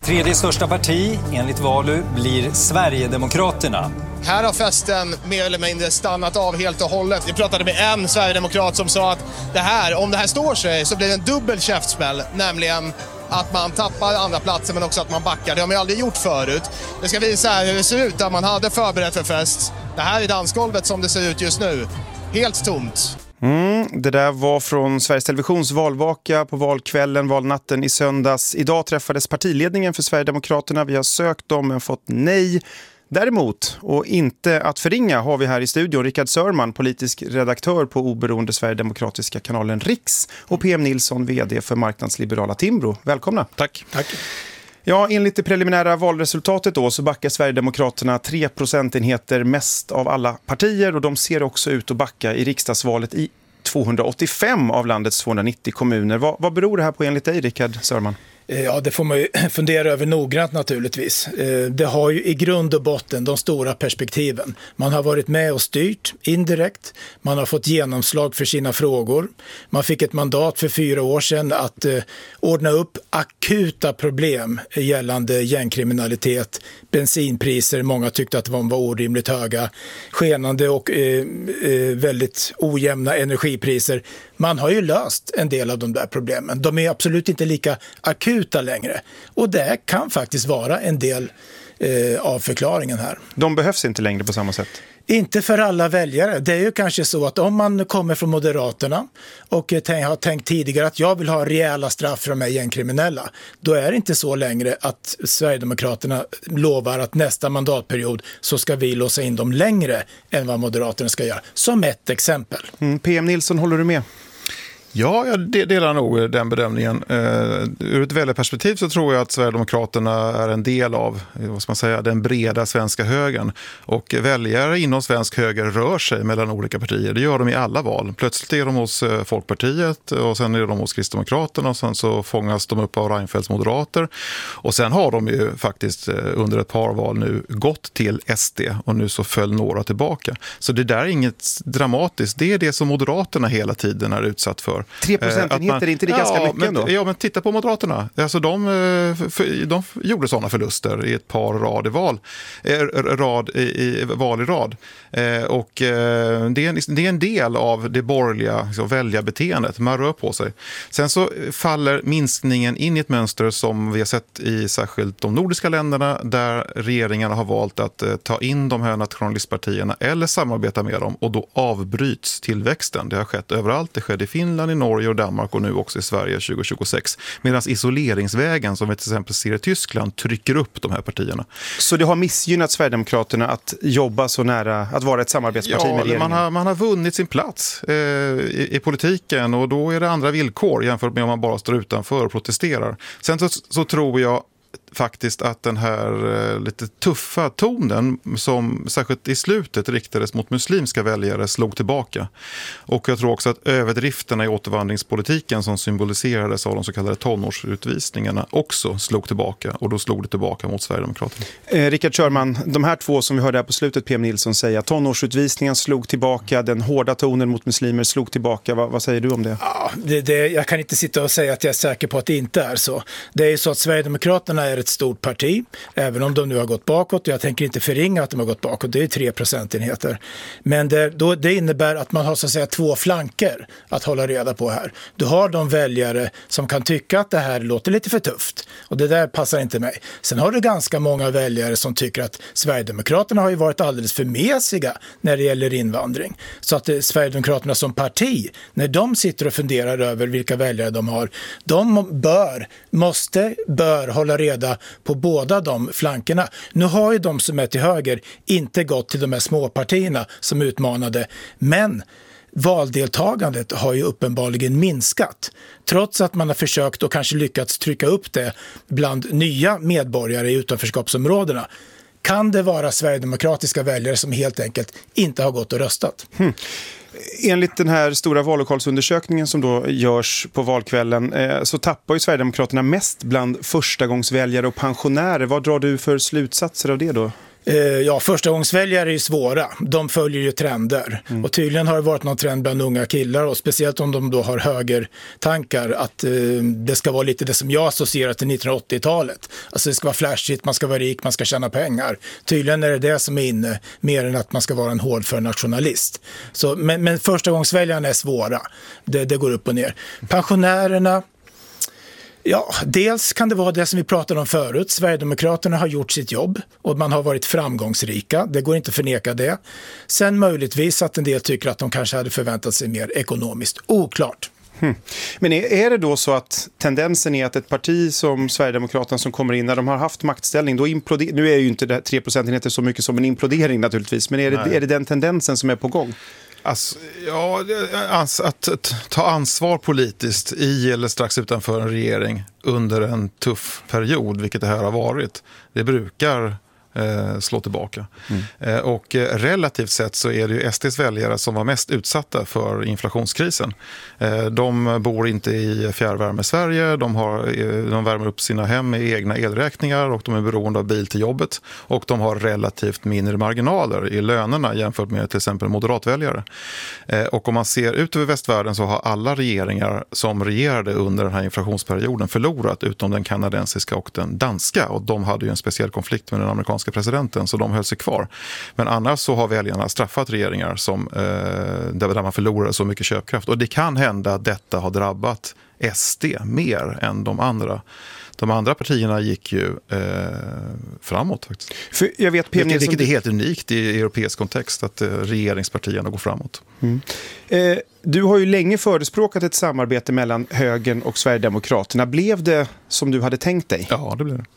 Tredje största parti enligt Valu blir Sverigedemokraterna. Här har festen mer eller mindre stannat av helt och hållet. Vi pratade med en sverigedemokrat som sa att det här, om det här står sig så blir det en dubbel käftsmäll, nämligen att man tappar andra platser men också att man backar. Det har man aldrig gjort förut. Det ska visa här hur det ser ut där man hade förberett för fest. Det här är dansgolvet som det ser ut just nu. Helt tomt. Mm, det där var från Sveriges Televisions valvaka på valkvällen, valnatten i söndags. Idag träffades partiledningen för Sverigedemokraterna. Vi har sökt dem men fått nej. Däremot, och inte att förringa, har vi här i studion Rickard Sörman, politisk redaktör på oberoende Sverigedemokratiska kanalen Riks, och P M Nilsson, vd för marknadsliberala Timbro. Välkomna. Tack. Tack. Ja, enligt det preliminära valresultatet då så backar Sverigedemokraterna tre procentenheter mest av alla partier, och de ser också ut att backa i riksdagsvalet i tvåhundraåttiofem av landets tvåhundranittio kommuner. Vad, vad beror det här på enligt dig, Rickard Sörman? Ja, det får man ju fundera över noggrant naturligtvis. Det har ju i grund och botten de stora perspektiven. Man har varit med och styrt indirekt. Man har fått genomslag för sina frågor. Man fick ett mandat för fyra år sedan att eh, ordna upp akuta problem gällande gängkriminalitet, bensinpriser. Många tyckte att de var orimligt höga. Skenande och eh, eh, väldigt ojämna energipriser. Man har ju löst en del av de där problemen. De är absolut inte lika akuta längre. Och det kan faktiskt vara en del eh, av förklaringen här. De behövs inte längre på samma sätt? Inte för alla väljare. Det är ju kanske så att om man kommer från Moderaterna och tänk, har tänkt tidigare att jag vill ha rejäla straff för de här gängkriminella, då är det inte så längre att Sverigedemokraterna lovar att nästa mandatperiod så ska vi låsa in dem längre än vad Moderaterna ska göra. Som ett exempel. Mm, P M Nilsson, håller du med? Ja, jag delar nog den bedömningen. Uh, ur ett väljarperspektiv så tror jag att Sverigedemokraterna är en del av, vad ska man säga, den breda svenska högern. Och väljare inom svensk höger rör sig mellan olika partier. Det gör de i alla val. Plötsligt är de hos Folkpartiet och sen är de hos Kristdemokraterna och sen så fångas de upp av Reinfeldts moderater. Och sen har de ju faktiskt under ett par val nu gått till S D och nu så föll några tillbaka. Så det där är inget dramatiskt. Det är det som Moderaterna hela tiden är utsatt för. tre procentenheter, är inte det ganska ja, mycket men, ändå? Ja, men titta på Moderaterna. Alltså de, för, de gjorde sådana förluster i ett par rad i val, rad i, i, val i rad. Eh, och eh, det, är, det är en del av det borgerliga liksom, väljarbeteendet. Man rör på sig. Sen så faller minskningen in i ett mönster som vi har sett i särskilt de nordiska länderna, där regeringarna har valt att eh, ta in de här nationalistpartierna eller samarbeta med dem, och då avbryts tillväxten. Det har skett överallt. Det skedde i Finland, i Norge och Danmark och nu också i Sverige tjugo tjugosex. Medan isoleringsvägen som vi till exempel ser i Tyskland trycker upp de här partierna. Så det har missgynnat Sverigedemokraterna att jobba så nära, att vara ett samarbetsparti ja, med regeringen? Man har, man har vunnit sin plats eh, i, i politiken, och då är det andra villkor jämfört med om man bara står utanför och protesterar. Sen så, så tror jag faktiskt att den här eh, lite tuffa tonen som särskilt i slutet riktades mot muslimska väljare slog tillbaka. Och jag tror också att överdrifterna i återvandringspolitiken som symboliserades av de så kallade tonårsutvisningarna också slog tillbaka, och då slog det tillbaka mot Sverigedemokraterna. Eh, Rickard Sörman, de här två som vi hörde här på slutet, P M Nilsson säga, tonårsutvisningen slog tillbaka, den hårda tonen mot muslimer slog tillbaka. Va, vad säger du om det? Ja, det, det? Jag kan inte sitta och säga att jag är säker på att det inte är så. Det är ju så att Sverigedemokraterna är ett stort parti, även om de nu har gått bakåt. Jag tänker inte förringa att de har gått bakåt, det är tre procentenheter. Men det, då, det innebär att man har så att säga två flanker att hålla reda på här. Du har de väljare som kan tycka att det här låter lite för tufft, och det där passar inte mig. Sen har du ganska många väljare som tycker att Sverigedemokraterna har ju varit alldeles för mesiga när det gäller invandring. Så att det, Sverigedemokraterna som parti, när de sitter och funderar över vilka väljare de har, de bör, måste, bör hålla reda på båda de flankerna. Nu har ju de som är till höger inte gått till de här småpartierna som utmanade, men valdeltagandet har ju uppenbarligen minskat. Trots att man har försökt och kanske lyckats trycka upp det bland nya medborgare i utanförskapsområdena. Kan det vara sverigedemokratiska väljare som helt enkelt inte har gått och röstat? Hmm. Enligt den här stora vallokalsundersökningen som då görs på valkvällen eh, så tappar ju Sverigedemokraterna mest bland förstagångsväljare och pensionärer. Vad drar du för slutsatser av det då? Ja, förstagångsväljare är ju svåra. De följer ju trender. Mm. Och tydligen har det varit någon trend bland unga killar, och speciellt om de då har högertankar, att eh, det ska vara lite det som jag associerar till nittonhundraåttiotalet. Alltså det ska vara flashigt, man ska vara rik, man ska tjäna pengar. Tydligen är det det som är inne, mer än att man ska vara en hårdför nationalist. Så, men, men förstagångsväljarna är svåra. Det, det går upp och ner. Pensionärerna, ja, dels kan det vara det som vi pratade om förut. Sverigedemokraterna har gjort sitt jobb och man har varit framgångsrika. Det går inte att förneka det. Sen möjligtvis att en del tycker att de kanske hade förväntat sig mer ekonomiskt. Oklart. Hmm. Men är, är det då så att tendensen är att ett parti som Sverigedemokraterna som kommer in, när de har haft maktställning, då imploderar, nu är ju inte det tre procentenheter så mycket som en implodering naturligtvis, men är det, är det den tendensen som är på gång? Alltså, ja, att, att, att ta ansvar politiskt i eller strax utanför en regering under en tuff period, vilket det här har varit, det brukar eh, slå tillbaka. Mm. Eh, och eh, relativt sett så är det ju S D:s väljare som var mest utsatta för inflationskrisen. Eh, de bor inte i fjärrvärme Sverige, de, har, eh, de värmer upp sina hem med egna elräkningar och de är beroende av bil till jobbet, och de har relativt mindre marginaler i lönerna jämfört med till exempel moderatväljare. Eh, och om man ser ut över västvärlden så har alla regeringar som regerade under den här inflationsperioden förlorat, utom den kanadensiska och den danska, och de hade ju en speciell konflikt med den amerikanska presidenten, så de höll sig kvar. Men annars så har väljarna straffat regeringar som, eh, där man förlorade så mycket köpkraft, och det kan hända att detta har drabbat S D mer än de andra. De andra partierna gick ju eh, framåt faktiskt. För jag vet, P. Vilket, vilket är helt unikt i europeisk kontext, att eh, regeringspartierna går framåt. Mm. Eh, du har ju länge förespråkat ett samarbete mellan högern och Sverigedemokraterna. Blev det som du hade tänkt dig? Ja, det blev det.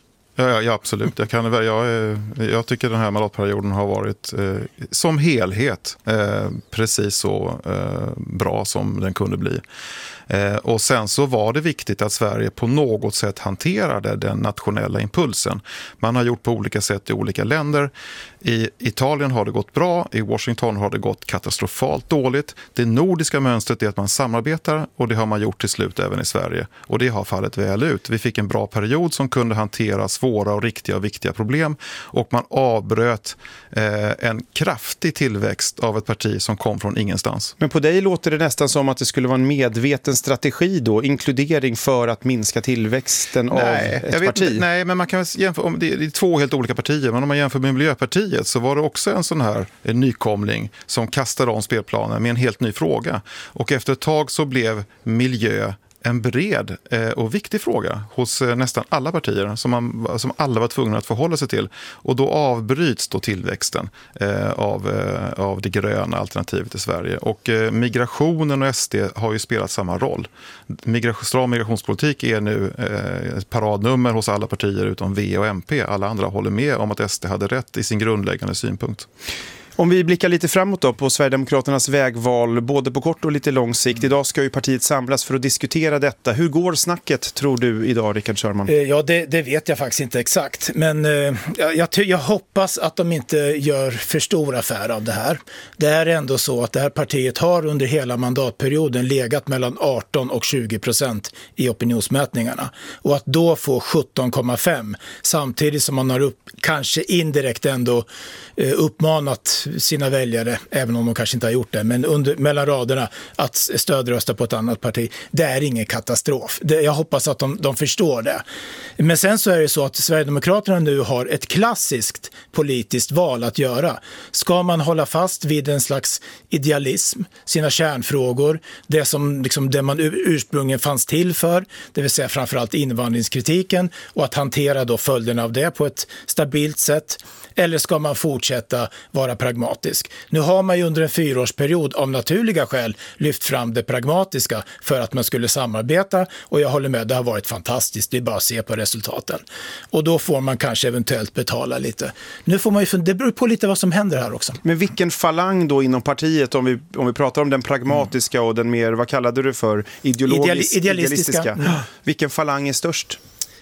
Ja, ja, absolut. Jag, kan, jag, jag tycker den här mandatperioden har varit eh, som helhet eh, precis så eh, bra som den kunde bli. Eh, och sen så var det viktigt att Sverige på något sätt hanterade den nationella impulsen. Man har gjort på olika sätt i olika länder. I Italien har det gått bra, i Washington har det gått katastrofalt dåligt. Det nordiska mönstret är att man samarbetar, och det har man gjort till slut även i Sverige. Och det har fallit väl ut. Vi fick en bra period som kunde hantera svåra och riktiga och viktiga problem, och man avbröt eh, en kraftig tillväxt av ett parti som kom från ingenstans. Men på dig låter det nästan som att det skulle vara en medveten strategi då, inkludering för att minska tillväxten nej, av ett jag vet, parti. Nej, men man kan jämföra, om det är två helt olika partier, men om man jämför med Miljöpartiet så var det också en sån här en nykomling som kastade om spelplanen med en helt ny fråga. Och efter ett tag så blev miljö en bred eh, och viktig fråga hos eh, nästan alla partier som, man, som alla var tvungna att förhålla sig till. Och då avbryts då tillväxten eh, av, eh, av det gröna alternativet i Sverige. Och eh, migrationen och S D har ju spelat samma roll. Migration, stram migrationspolitik är nu eh, ett paradnummer hos alla partier utom V och M P. Alla andra håller med om att S D hade rätt i sin grundläggande synpunkt. Om vi blickar lite framåt då på Sverigedemokraternas vägval, både på kort och lite lång sikt. Idag ska ju partiet samlas för att diskutera detta. Hur går snacket, tror du, idag, Rickard Sörman? Ja, det, det vet jag faktiskt inte exakt. Men eh, jag, jag hoppas att de inte gör för stor affär av det här. Det är ändå så att det här partiet har under hela mandatperioden legat mellan arton och tjugo procent i opinionsmätningarna. Och att då få sjutton komma fem samtidigt som man har upp, kanske indirekt ändå eh, uppmanat sina väljare, även om de kanske inte har gjort det, men under, mellan raderna att stödrösta på ett annat parti. Det är ingen katastrof. Det, jag hoppas att de, de förstår det. Men sen så är det så att Sverigedemokraterna nu har ett klassiskt politiskt val att göra. Ska man hålla fast vid en slags idealism, sina kärnfrågor, det som liksom, det man ursprungligen fanns till för, det vill säga framförallt invandringskritiken, och att hantera då följderna av det på ett stabilt sätt, eller ska man fortsätta vara pragmatisk? Nu har man ju under en fyraårsperiod av naturliga skäl lyft fram det pragmatiska för att man skulle samarbeta, och jag håller med, det har varit fantastiskt, det är bara att se på resultaten. Och då får man kanske eventuellt betala lite. Nu får man ju, det beror på lite vad som händer här också. Men vilken falang då inom partiet, om vi, om vi pratar om den pragmatiska mm. och den mer, vad kallade du för, ideologisk, Ideali- idealistiska? idealistiska. Mm. Vilken falang är störst?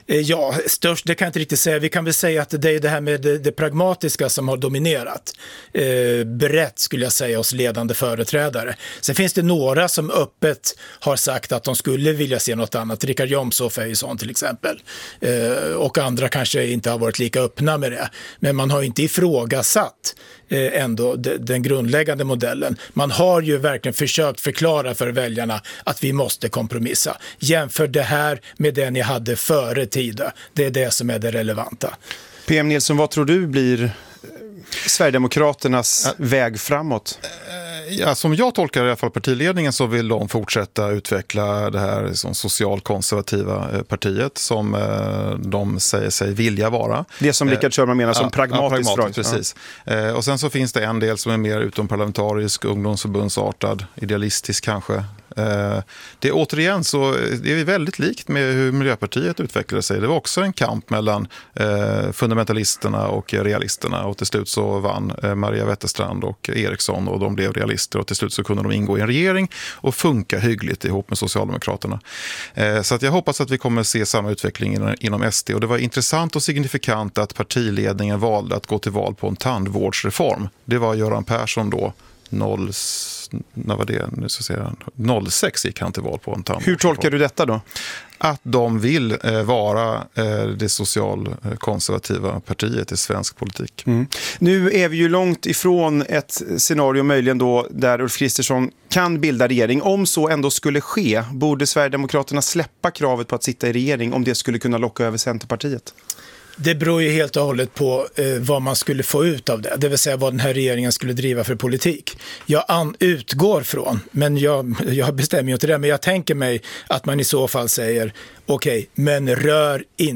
Ja, störst, det kan jag inte riktigt säga. Vi kan väl säga att det är det här med det, det pragmatiska som har dominerat. Eh, brett skulle jag säga hos ledande företrädare. Sen finns det några som öppet har sagt att de skulle vilja se något annat. Richard Jomshof är ju sån till exempel. Eh, och andra kanske inte har varit lika öppna med det. Men man har inte ifrågasatt eh, ändå de, den grundläggande modellen. Man har ju verkligen försökt förklara för väljarna att vi måste kompromissa. Jämför det här med det ni hade före tiden. Det är det som är det relevanta. P M Nilsson, vad tror du blir Sverigedemokraternas ja. väg framåt? Ja, som jag tolkar i alla fall partiledningen så vill de fortsätta utveckla det här som socialkonservativa partiet som de säger sig vilja vara. Det som Richard Sörman menar som ja, pragmatiskt. Ja, pragmatiskt precis. Ja. Och sen så finns det en del som är mer utomparlamentarisk, ungdomsförbundsartad, idealistisk kanske. Det är återigen så det är väldigt likt med hur Miljöpartiet utvecklade sig. Det var också en kamp mellan fundamentalisterna och realisterna och till slut så vann Maria Wetterstrand och Eriksson och de blev realister och till slut så kunde de ingå i en regering och funka hyggligt ihop med Socialdemokraterna. Så att jag hoppas att vi kommer se samma utveckling inom S D och det var intressant och signifikant att partiledningen valde att gå till val på en tandvårdsreform. Det var Göran Persson då noll när var det? Nu ska jag säga, noll sex gick han till val på en tandvård. Hur tolkar du detta då? Att de vill eh, vara eh, det socialkonservativa partiet i svensk politik. Mm. Nu är vi ju långt ifrån ett scenario möjligen då där Ulf Kristersson kan bilda regering. Om så ändå skulle ske, borde Sverigedemokraterna släppa kravet på att sitta i regering om det skulle kunna locka över Centerpartiet? Det beror ju helt och hållet på eh, vad man skulle få ut av det. Det vill säga vad den här regeringen skulle driva för politik. Jag an- utgår från, men jag, jag bestämmer ju inte det, men jag tänker mig att man i så fall säger okej, okay, men rör inte